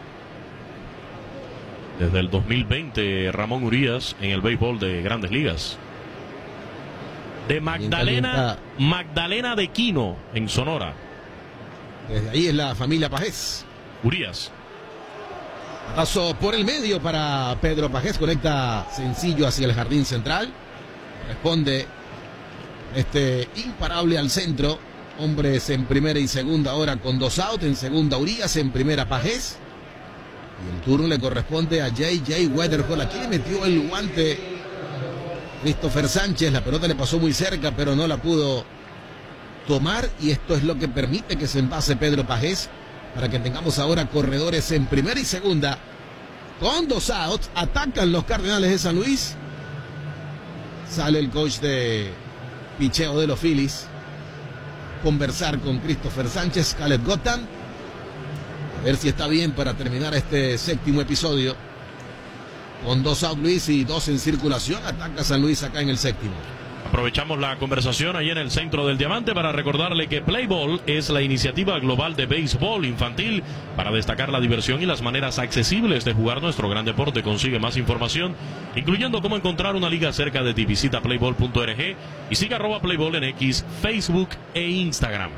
Desde el dos mil veinte, Ramón Urias en el béisbol de Grandes Ligas. De Magdalena, Magdalena de Quino, en Sonora.
Desde ahí es la familia Pagés.
Urias.
Paso por el medio para Pedro Pagés, conecta sencillo hacia el jardín central. Responde este imparable al centro. Hombres en primera y segunda ahora con dos outs. En segunda Urias, en primera Pagés. Y el turno le corresponde a J J Wetherhall. Aquí le metió el guante Christopher Sánchez. La pelota le pasó muy cerca, pero no la pudo tomar. Y esto es lo que permite que se envase Pedro Pagés, para que tengamos ahora corredores en primera y segunda. Con dos outs, atacan los Cardenales de San Luis. Sale el coach de picheo de los Phillies. Conversar con Christopher Sánchez, Caleb Gotham. A ver si está bien para terminar este séptimo episodio. Con dos out Luis y dos en circulación, ataca San Luis acá en el séptimo.
Aprovechamos la conversación ahí en el centro del diamante para recordarle que Play Ball es la iniciativa global de béisbol infantil para destacar la diversión y las maneras accesibles de jugar nuestro gran deporte. Consigue más información, incluyendo cómo encontrar una liga cerca de ti. Visita playball punto org y siga arroba Playball en X, Facebook e Instagram.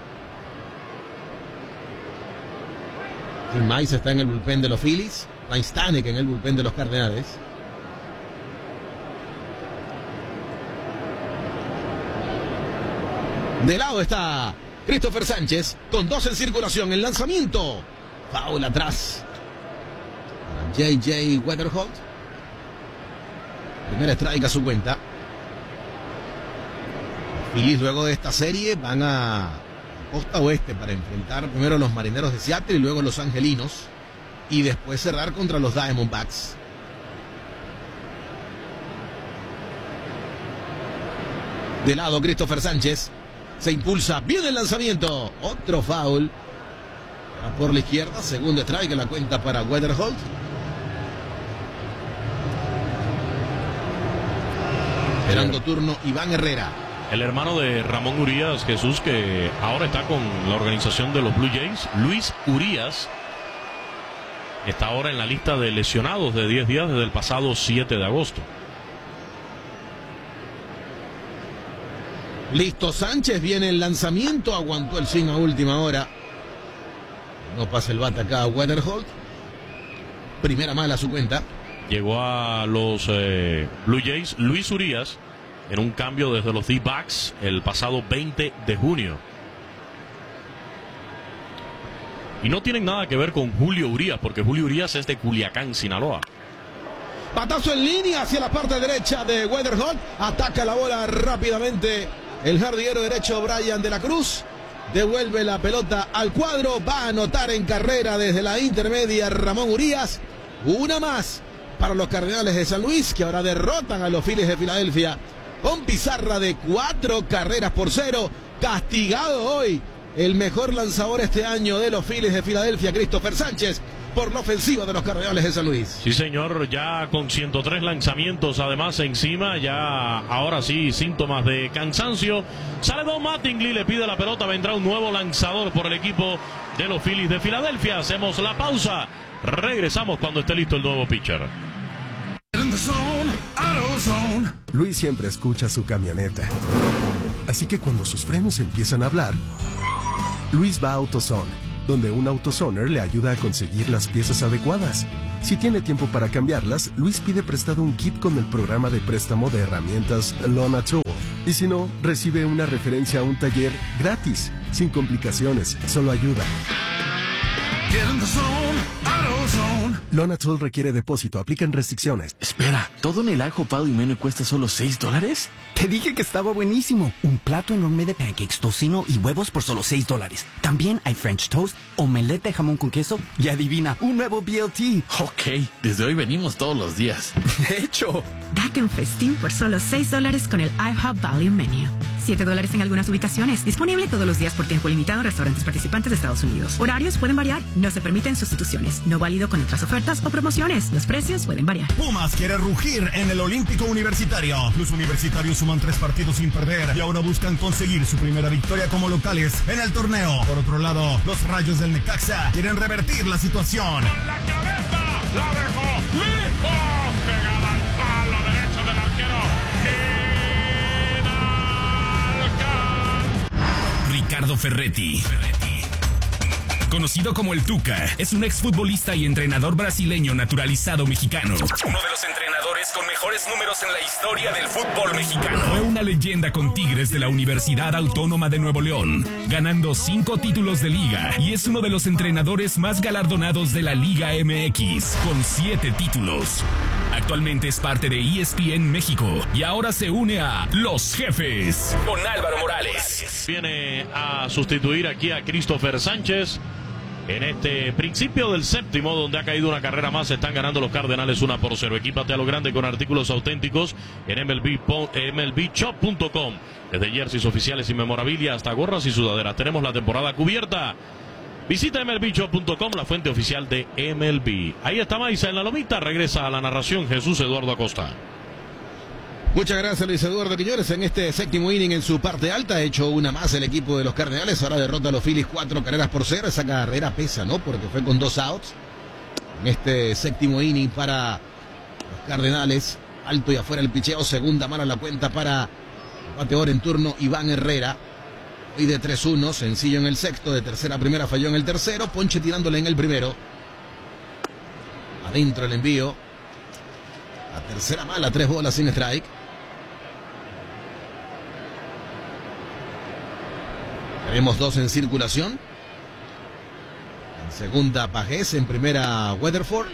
Tim Mize está en el bullpen de los Phillies. Ryan Stanek en el bullpen de los Cardenales. De lado está Christopher Sánchez con dos en circulación. El lanzamiento. Foul atrás para J J Wetherhall. Primera strike a su cuenta. Los Phillies luego de esta serie van a costa oeste para enfrentar primero a los Marineros de Seattle y luego a los Angelinos. Y después cerrar contra los Diamondbacks. De lado Christopher Sánchez. Se impulsa, viene el lanzamiento. Otro foul. Por la izquierda, segundo strike en la cuenta para Wetherhall. Esperando turno Iván Herrera.
El hermano de Ramón Urias, Jesús, que ahora está con la organización de los Blue Jays, Luis Urias, está ahora en la lista de lesionados de diez días desde el pasado siete de agosto.
Listo Sánchez, viene el lanzamiento, aguantó el swing a última hora. No pasa el bate acá a Wetherhall. Primera mala a su cuenta.
Llegó a los eh, Blue Jays Luis Urias en un cambio desde los D-Backs el pasado veinte de junio. Y no tienen nada que ver con Julio Urias, porque Julio Urias es de Culiacán, Sinaloa.
Batazo en línea hacia la parte derecha de Wetherhall. Ataca la bola rápidamente el jardinero derecho Brian de la Cruz. Devuelve la pelota al cuadro. Va a anotar en carrera desde la intermedia Ramón Urias. Una más para los Cardenales de San Luis, que ahora derrotan a los Phillies de Filadelfia con pizarra de cuatro carreras por cero. Castigado hoy el mejor lanzador este año de los Phillies de Filadelfia, Christopher Sánchez. por la ofensiva de los Cardenales de San Luis.
Sí, señor, ya con ciento tres lanzamientos además encima, ya ahora sí síntomas de cansancio. Sale Don Mattingly, le pide la pelota, vendrá un nuevo lanzador por el equipo de los Phillies de Filadelfia. Hacemos la pausa, regresamos cuando esté listo el nuevo pitcher.
Luis siempre escucha su camioneta, así que cuando sus frenos empiezan a hablar, Luis va a AutoZone, donde un AutoZoner le ayuda a conseguir las piezas adecuadas. Si tiene tiempo para cambiarlas, Luis pide prestado un kit con el programa de préstamo de herramientas Lona Tool. Y si no, recibe una referencia a un taller gratis, sin complicaciones, solo ayuda. Lona Tool requiere depósito, aplican restricciones.
Espera, ¿todo en el ajo Pado y Mene cuesta solo seis dólares?
Te dije que estaba buenísimo. Un plato enorme de pancakes, tocino y huevos por solo seis dólares. También hay French toast, omelette de jamón con queso y adivina, un nuevo B L T.
Ok, desde hoy venimos todos los días.
De hecho.
Date un festín por solo seis dólares con el IHOP Value Menu. siete dólares en algunas ubicaciones. Disponible todos los días por tiempo limitado en restaurantes participantes de Estados Unidos. Horarios pueden variar. No se permiten sustituciones. No válido con otras ofertas o promociones. Los precios pueden variar.
Pumas quiere rugir en el Olímpico Universitario. Los universitarios suman tres partidos sin perder y ahora buscan conseguir su primera victoria como locales en el torneo. Por otro lado, los Rayos del Necaxa quieren revertir la situación.
Con la cabeza la dejó lejos, pegada al palo derecho del arquero.
Ricardo Ferretti. Ferretti. Conocido como el Tuca, es un exfutbolista y entrenador brasileño naturalizado mexicano. Uno de los entrenadores con mejores números en la historia del fútbol mexicano. Fue una leyenda con Tigres de la Universidad Autónoma de Nuevo León, ganando cinco títulos de liga, y es uno de los entrenadores más galardonados de la Liga M X, con siete títulos. Actualmente es parte de E S P N México y ahora se une a Los Jefes con Álvaro Morales.
Viene a sustituir aquí a Christopher Sánchez en este principio del séptimo, donde ha caído una carrera más. Están ganando los Cardenales una por cero. Equípate a lo grande con artículos auténticos en M L B shop punto com. Desde jerseys oficiales y memorabilia hasta gorras y sudaderas, tenemos la temporada cubierta. Visita M L B shop punto com, la fuente oficial de M L B. Ahí está Maiza en la lomita. Regresa a la narración Jesús Eduardo Acosta.
Muchas gracias, Luis Eduardo Quiñones. En este séptimo inning, en su parte alta, ha hecho una más el equipo de los Cardenales. Ahora derrota a los Phillies cuatro carreras por cero. Esa carrera pesa, ¿no? Porque fue con dos outs. En este séptimo inning para los Cardenales. Alto y afuera el picheo. Segunda mala la cuenta para el bateador en turno, Iván Herrera. Hoy de tres uno. Sencillo en el sexto. De tercera a primera falló en el tercero. Ponche tirándole en el primero. Adentro el envío. La tercera mala. Tres bolas sin strike. Tenemos dos en circulación. En segunda Pajés, en primera Weatherford.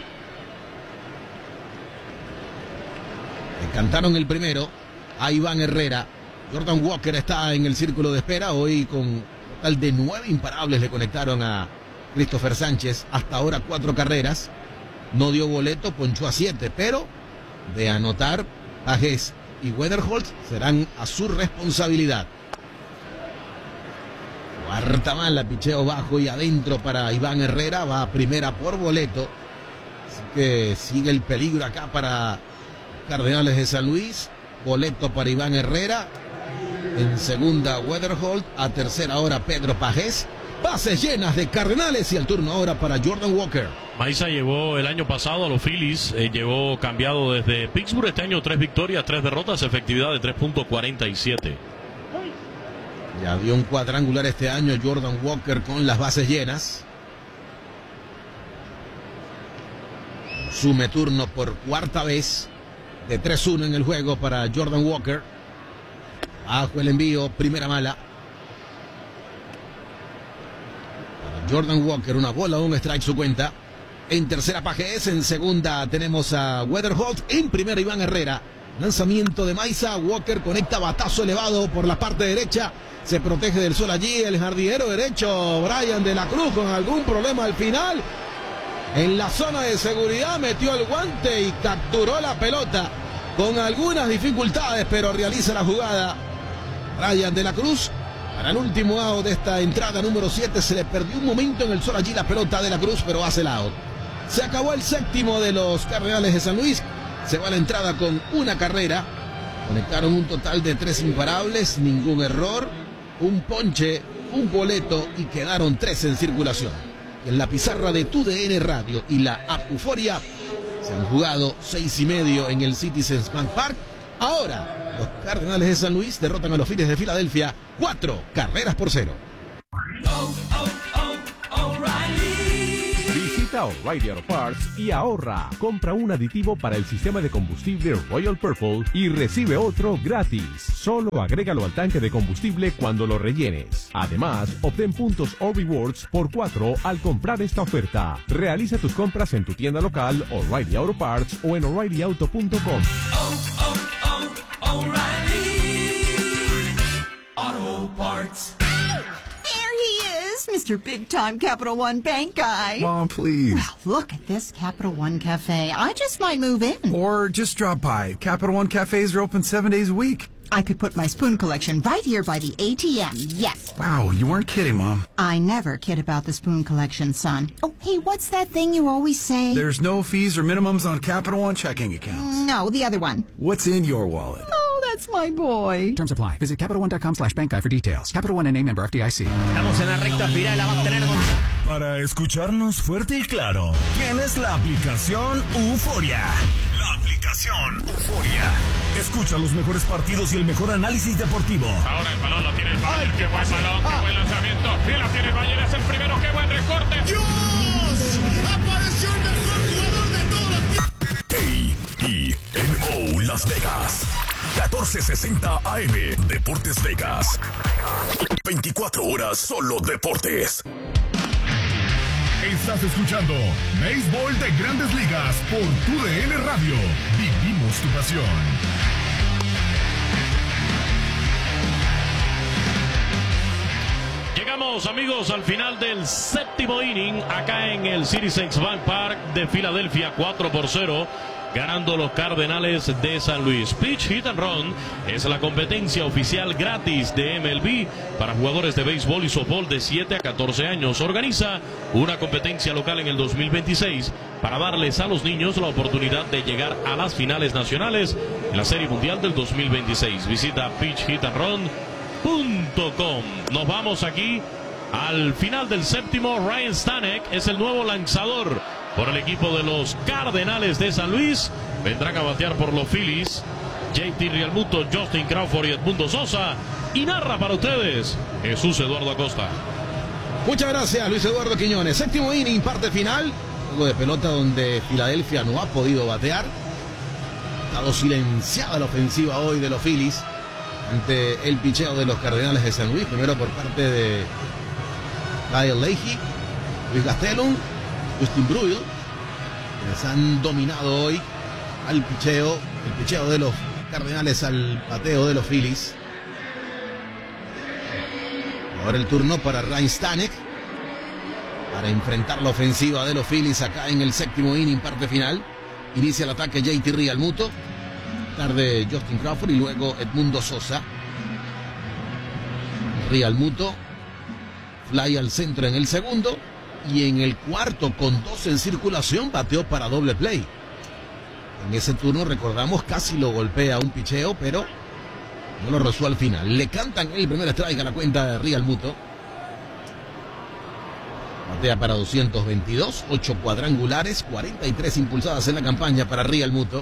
Le cantaron el primero a Iván Herrera. Jordan Walker está en el círculo de espera. Hoy con total de nueve imparables le conectaron a Christopher Sánchez. Hasta ahora cuatro carreras. No dio boleto, ponchó a siete. Pero de anotar, Pajés y Weatherford serán a su responsabilidad. Cuarta mala, picheo bajo y adentro para Iván Herrera. Va a primera por boleto. Así que sigue el peligro acá para Cardenales de San Luis. Boleto para Iván Herrera. En segunda Weatherhold. A tercera hora Pedro Pajés. Bases llenas de Cardenales y el turno ahora para Jordan Walker.
Maiza llevó el año pasado a los Phillies. Eh, llegó cambiado desde Pittsburgh. Este año tres victorias, tres derrotas. Efectividad de tres punto cuarenta y siete.
Ya dio un cuadrangular este año Jordan Walker con las bases llenas. Sume turno por cuarta vez. De tres uno en el juego para Jordan Walker. Bajo el envío, primera mala. Para Jordan Walker, una bola, un strike su cuenta. En tercera Pajés, en segunda tenemos a Weatherhold. En primera Iván Herrera. Lanzamiento de Maiza. Walker conecta batazo elevado por la parte derecha. Se protege del sol allí el jardinero derecho Brian de la Cruz con algún problema al final. En la zona de seguridad metió el guante y capturó la pelota con algunas dificultades, pero realiza la jugada Brian de la Cruz. Para el último out de esta entrada número siete, se le perdió un momento en el sol allí la pelota de la Cruz, pero hace el out. Se acabó el séptimo de los Cardenales de San Luis. Se va a la entrada con una carrera. Conectaron un total de tres imparables, ningún error, un ponche, un boleto y quedaron tres en circulación. En la pizarra de Tu D N Radio y la app Euforia se han jugado seis y medio en el Citizens Bank Park. Ahora, los Cardenales de San Luis derrotan a los Phillies de Filadelfia cuatro carreras por cero.
Visita O'Reilly Auto Parts y ahorra. Compra un aditivo para el sistema de combustible Royal Purple y recibe otro gratis. Solo agrégalo al tanque de combustible cuando lo rellenes. Además, obtén puntos o rewards por cuatro al comprar esta oferta. Realiza tus compras en tu tienda local, O'Reilly Auto Parts o en O'Reilly Auto punto com.
Oh, oh, oh, O'Reilly Auto Parts.
Mister Big Time Capital One Bank guy.
Mom, please.
Well, look at this Capital One Cafe. I just might move in.
Or just drop by. Capital One Cafes are open seven days a week.
I could put my spoon collection right here by the A T M, yes.
Wow, you weren't kidding, Mom.
I never kid about the spoon collection, son. Oh, hey, what's that thing you always say?
There's no fees or minimums on Capital One checking accounts.
No, the other one.
What's in your wallet?
Oh, that's my boy.
Terms apply. Visit CapitalOne.com slash bank guy for details. Capital One N A member F D I C.
Estamos en la recta final, la vamos a tener con...
Para escucharnos fuerte y claro, tienes la aplicación Euforia. La aplicación Euforia. Escucha los mejores partidos y el mejor análisis deportivo.
Ahora el balón lo tiene el Bayern. Qué buen balón, qué buen lanzamiento. Y lo tiene el Bayern, es el primero. Qué buen recorte.
¡Dios! ¡Apareció el mejor jugador de todos los tiempos!
A I N O Las Vegas. catorce sesenta A M. Deportes Vegas. veinticuatro horas solo deportes.
Estás escuchando Béisbol de Grandes Ligas por Tu D N Radio. Vivimos tu pasión.
Llegamos, amigos, al final del séptimo inning acá en el Citizens Bank Park de Filadelfia, cuatro por cero. Ganando los Cardenales de San Luis. Pitch Hit and Run es la competencia oficial gratis de M L B para jugadores de béisbol y softball de siete a catorce años. Organiza una competencia local en el dos mil veintiséis para darles a los niños la oportunidad de llegar a las finales nacionales en la Serie Mundial del dos mil veintiséis. Visita pitch hit and run punto com. Nos vamos aquí al final del séptimo. Ryan Stanek es el nuevo lanzador por el equipo de los Cardenales de San Luis. Vendrán a batear por los Phillies J T Realmuto, Justin Crawford y Edmundo Sosa. Y narra para ustedes Jesús Eduardo Acosta.
Muchas gracias, Luis Eduardo Quiñones. Séptimo inning, parte final. Juego de pelota donde Filadelfia no ha podido batear. Ha estado silenciada la ofensiva hoy de los Phillies ante el picheo de los Cardenales de San Luis. Primero por parte de Kyle Leahy, Luis Gastelum, Justin Bruihl, quienes han dominado hoy al picheo, el picheo de los Cardenales al bateo de los Phillies. Ahora el turno para Ryan Stanek para enfrentar la ofensiva de los Phillies acá en el séptimo inning, parte final. Inicia el ataque J T Realmuto, tarde Justin Crawford y luego Edmundo Sosa. Realmuto, fly al centro en el segundo. Y en el cuarto, con dos en circulación, bateó para doble play. En ese turno, recordamos, casi lo golpea un picheo, pero no lo rozó al final. Le cantan el primer strike a la cuenta de Realmuto. Batea para doscientos veintidós, ocho cuadrangulares, cuarenta y tres impulsadas en la campaña para Realmuto.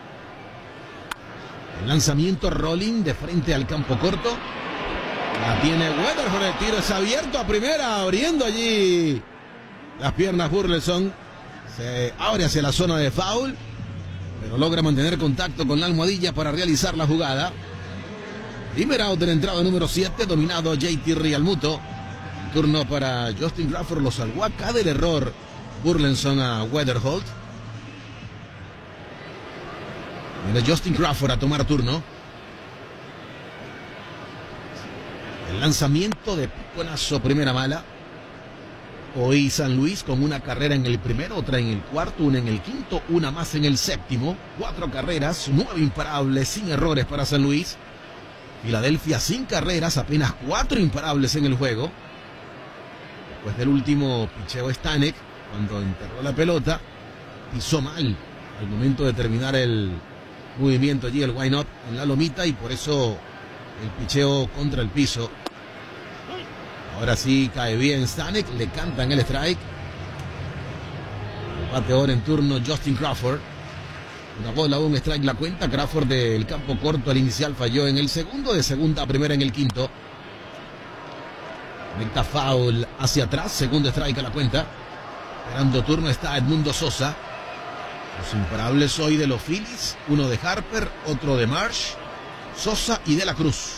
El lanzamiento rolling de frente al campo corto. La tiene Weatherford, el tiro es abierto a primera, abriendo allí las piernas Burleson. Se abre hacia la zona de foul, pero logra mantener contacto con la almohadilla para realizar la jugada. Primer out de la entrada número siete, dominado J T Realmuto. Turno para Justin Crawford, lo salvó acá del error Burleson a Weatherholt. Viene Justin Crawford a tomar turno. El lanzamiento de piconazo, primera mala. Hoy San Luis con una carrera en el primero, otra en el cuarto, una en el quinto, una más en el séptimo. Cuatro carreras, nueve imparables, sin errores para San Luis. Filadelfia sin carreras, apenas cuatro imparables en el juego. Después del último picheo Stanek, cuando enterró la pelota, pisó mal al momento de terminar el movimiento allí, el why not en la lomita, y por eso el picheo contra el piso. Ahora sí cae bien Stanek, le cantan el strike. El bateador en turno Justin Crawford. Una bola, un strike la cuenta. Crawford del campo corto al inicial falló en el segundo, de segunda a primera en el quinto. Conecta foul hacia atrás, segundo strike a la cuenta. Esperando turno está Edmundo Sosa. Los imparables hoy de los Phillies, uno de Harper, otro de Marsh, Sosa y de la Cruz.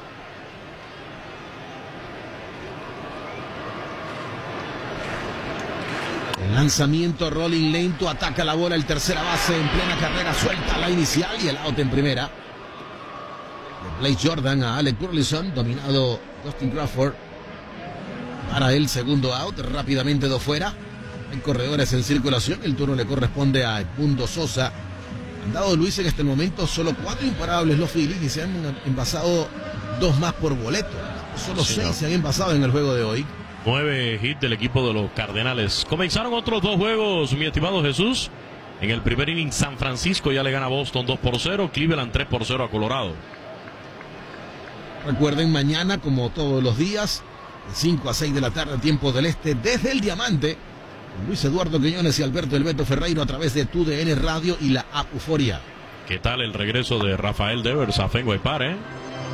El lanzamiento rolling lento, ataca la bola el tercera base en plena carrera, suelta la inicial y el out en primera. De Blake Jordan a Alec Burleson, dominado Justin Crawford para el segundo out, rápidamente dos fuera. Hay corredores en circulación, el turno le corresponde a Edmundo Sosa. Han dado, Luis, en este momento solo cuatro imparables los Phillies y se han envasado dos más por boleto. Solo sí, seis no. se han envasado en el juego de hoy.
Nueve hits del equipo de los Cardenales. Comenzaron otros dos juegos, mi estimado Jesús. En el primer inning, San Francisco ya le gana a Boston dos por cero, Cleveland tres por cero a Colorado.
Recuerden, mañana, como todos los días, de cinco a seis de la tarde, tiempo del este, desde el Diamante, Luis Eduardo Quiñones y Alberto El Beto Ferreiro a través de Tu D N Radio y la app Euforia.
¿Qué tal el regreso de Rafael Devers a Fenway Park, eh?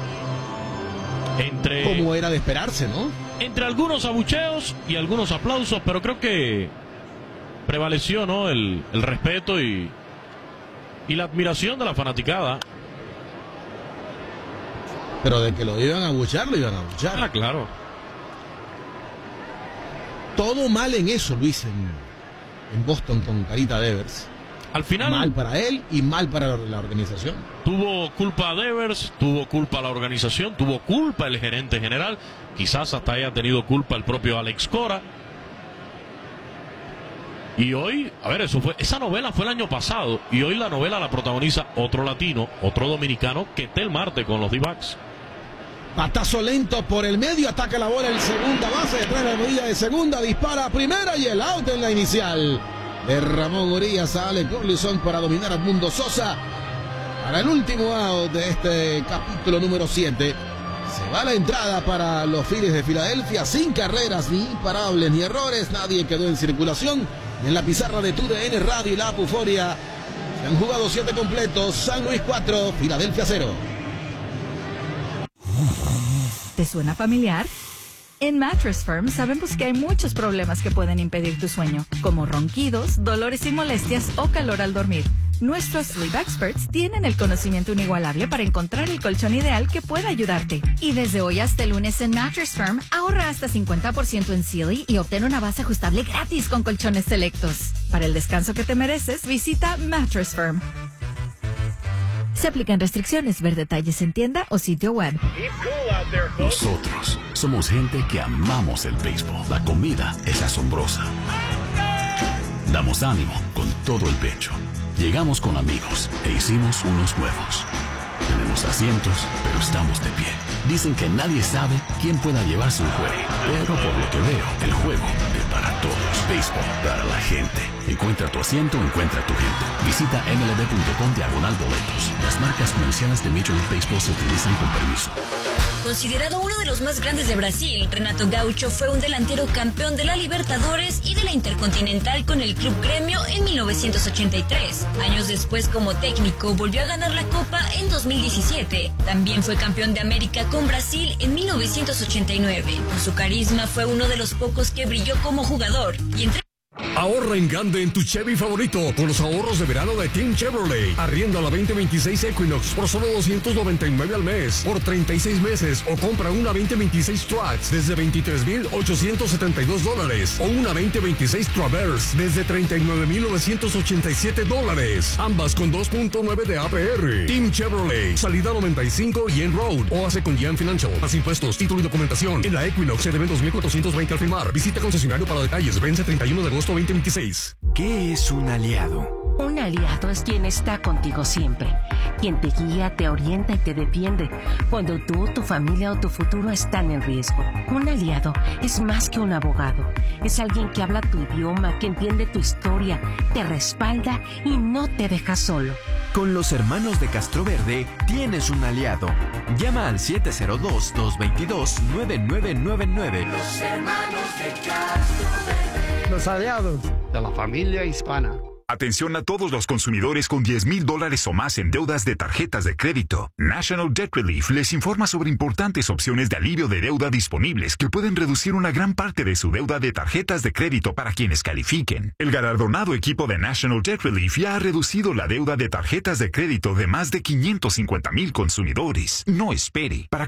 Entre,
como era de esperarse, ¿no?
Entre algunos abucheos y algunos aplausos, pero creo que prevaleció, ¿no? El, el respeto y, y la admiración de la fanaticada.
Pero de que lo iban a abuchear, lo iban a abuchear.
Ah, claro.
Todo mal en eso, Luis, en, en Boston con Carita Devers.
Al final,
mal para él y mal para la organización.
Tuvo culpa Devers, tuvo culpa la organización, tuvo culpa el gerente general, quizás hasta haya tenido culpa el propio Alex Cora. Y hoy, a ver, eso fue, esa novela fue el año pasado y hoy la novela la protagoniza otro latino, otro dominicano, Ketel Marte con los D-backs.
Patazo lento por el medio, ataca la bola en segunda base, detrás de la medida de segunda, dispara a primera y el out en la inicial. De Ramón Urias a Alec Burleson para dominar a Edmundo Sosa. Para el último out de este capítulo número siete. Se va la entrada para los Phillies de Filadelfia, sin carreras, ni imparables, ni errores. Nadie quedó en circulación. En la pizarra de Tu D N Radio y la app Euforia se han jugado siete completos. San Luis cuatro, Filadelfia cero.
¿Te suena familiar? En Mattress Firm sabemos que hay muchos problemas que pueden impedir tu sueño, como ronquidos, dolores y molestias o calor al dormir. Nuestros Sleep Experts tienen el conocimiento inigualable para encontrar el colchón ideal que pueda ayudarte. Y desde hoy hasta el lunes en Mattress Firm, ahorra hasta cincuenta por ciento en Sealy y obtén una base ajustable gratis con colchones selectos. Para el descanso que te mereces, visita Mattress Firm. Se aplican restricciones. Ver detalles en tienda o sitio web.
Nosotros somos gente que amamos el béisbol. La comida es asombrosa. Damos ánimo con todo el pecho. Llegamos con amigos e hicimos unos nuevos. Tenemos asientos, pero estamos de pie. Dicen que nadie sabe quién pueda llevarse un juego, pero por lo que veo, el juego es para todos. Béisbol para la gente. Encuentra tu asiento, encuentra tu gente. Visita M L B punto com diagonal boletos. Las marcas comerciales de Major League Baseball se utilizan con permiso.
Considerado uno de los más grandes de Brasil, Renato Gaucho fue un delantero campeón de la Libertadores y de la Intercontinental con el Club Gremio en mil novecientos ochenta y tres. Años después, como técnico, volvió a ganar la Copa en dos mil diecisiete. También fue campeón de América con Brasil en mil novecientos ochenta y nueve. Por su carisma, fue uno de los pocos que brilló como jugador y entre
Ahorra en grande en tu Chevy favorito con los ahorros de verano de Team Chevrolet. Arrienda la veinte veintiséis Equinox por solo doscientos noventa y nueve al mes por treinta y seis meses, o compra una veinte veintiséis Trax desde veintitrés mil ochocientos setenta y dos dólares o una veinte veintiséis Traverse desde treinta y nueve mil novecientos ochenta y siete dólares. Ambas con dos punto nueve de A P R. Team Chevrolet, salida noventa y cinco Yen Road o hace con Yen Financial. Más impuestos, título y documentación. En la Equinox se deben dos mil cuatrocientos veinte al firmar. Visita concesionario para detalles. Vence treinta y uno de agosto veinte veintiséis.
¿Qué es un aliado?
Un aliado es quien está contigo siempre, quien te guía, te orienta y te defiende cuando tú, tu familia o tu futuro están en riesgo. Un aliado es más que un abogado, es alguien que habla tu idioma, que entiende tu historia, te respalda y no te deja solo.
Con los hermanos de Castroverde tienes un aliado. Llama al siete cero dos, dos dos dos, nueve nueve nueve nueve.
Los hermanos de Castroverde.
Los aliados de la familia hispana.
Atención a todos los consumidores con diez mil dólares o más en deudas de tarjetas de crédito. National Debt Relief les informa sobre importantes opciones de alivio de deuda disponibles que pueden reducir una gran parte de su deuda de tarjetas de crédito para quienes califiquen. El galardonado equipo de National Debt Relief ya ha reducido la deuda de tarjetas de crédito de más de quinientos cincuenta mil consumidores. No espere. Para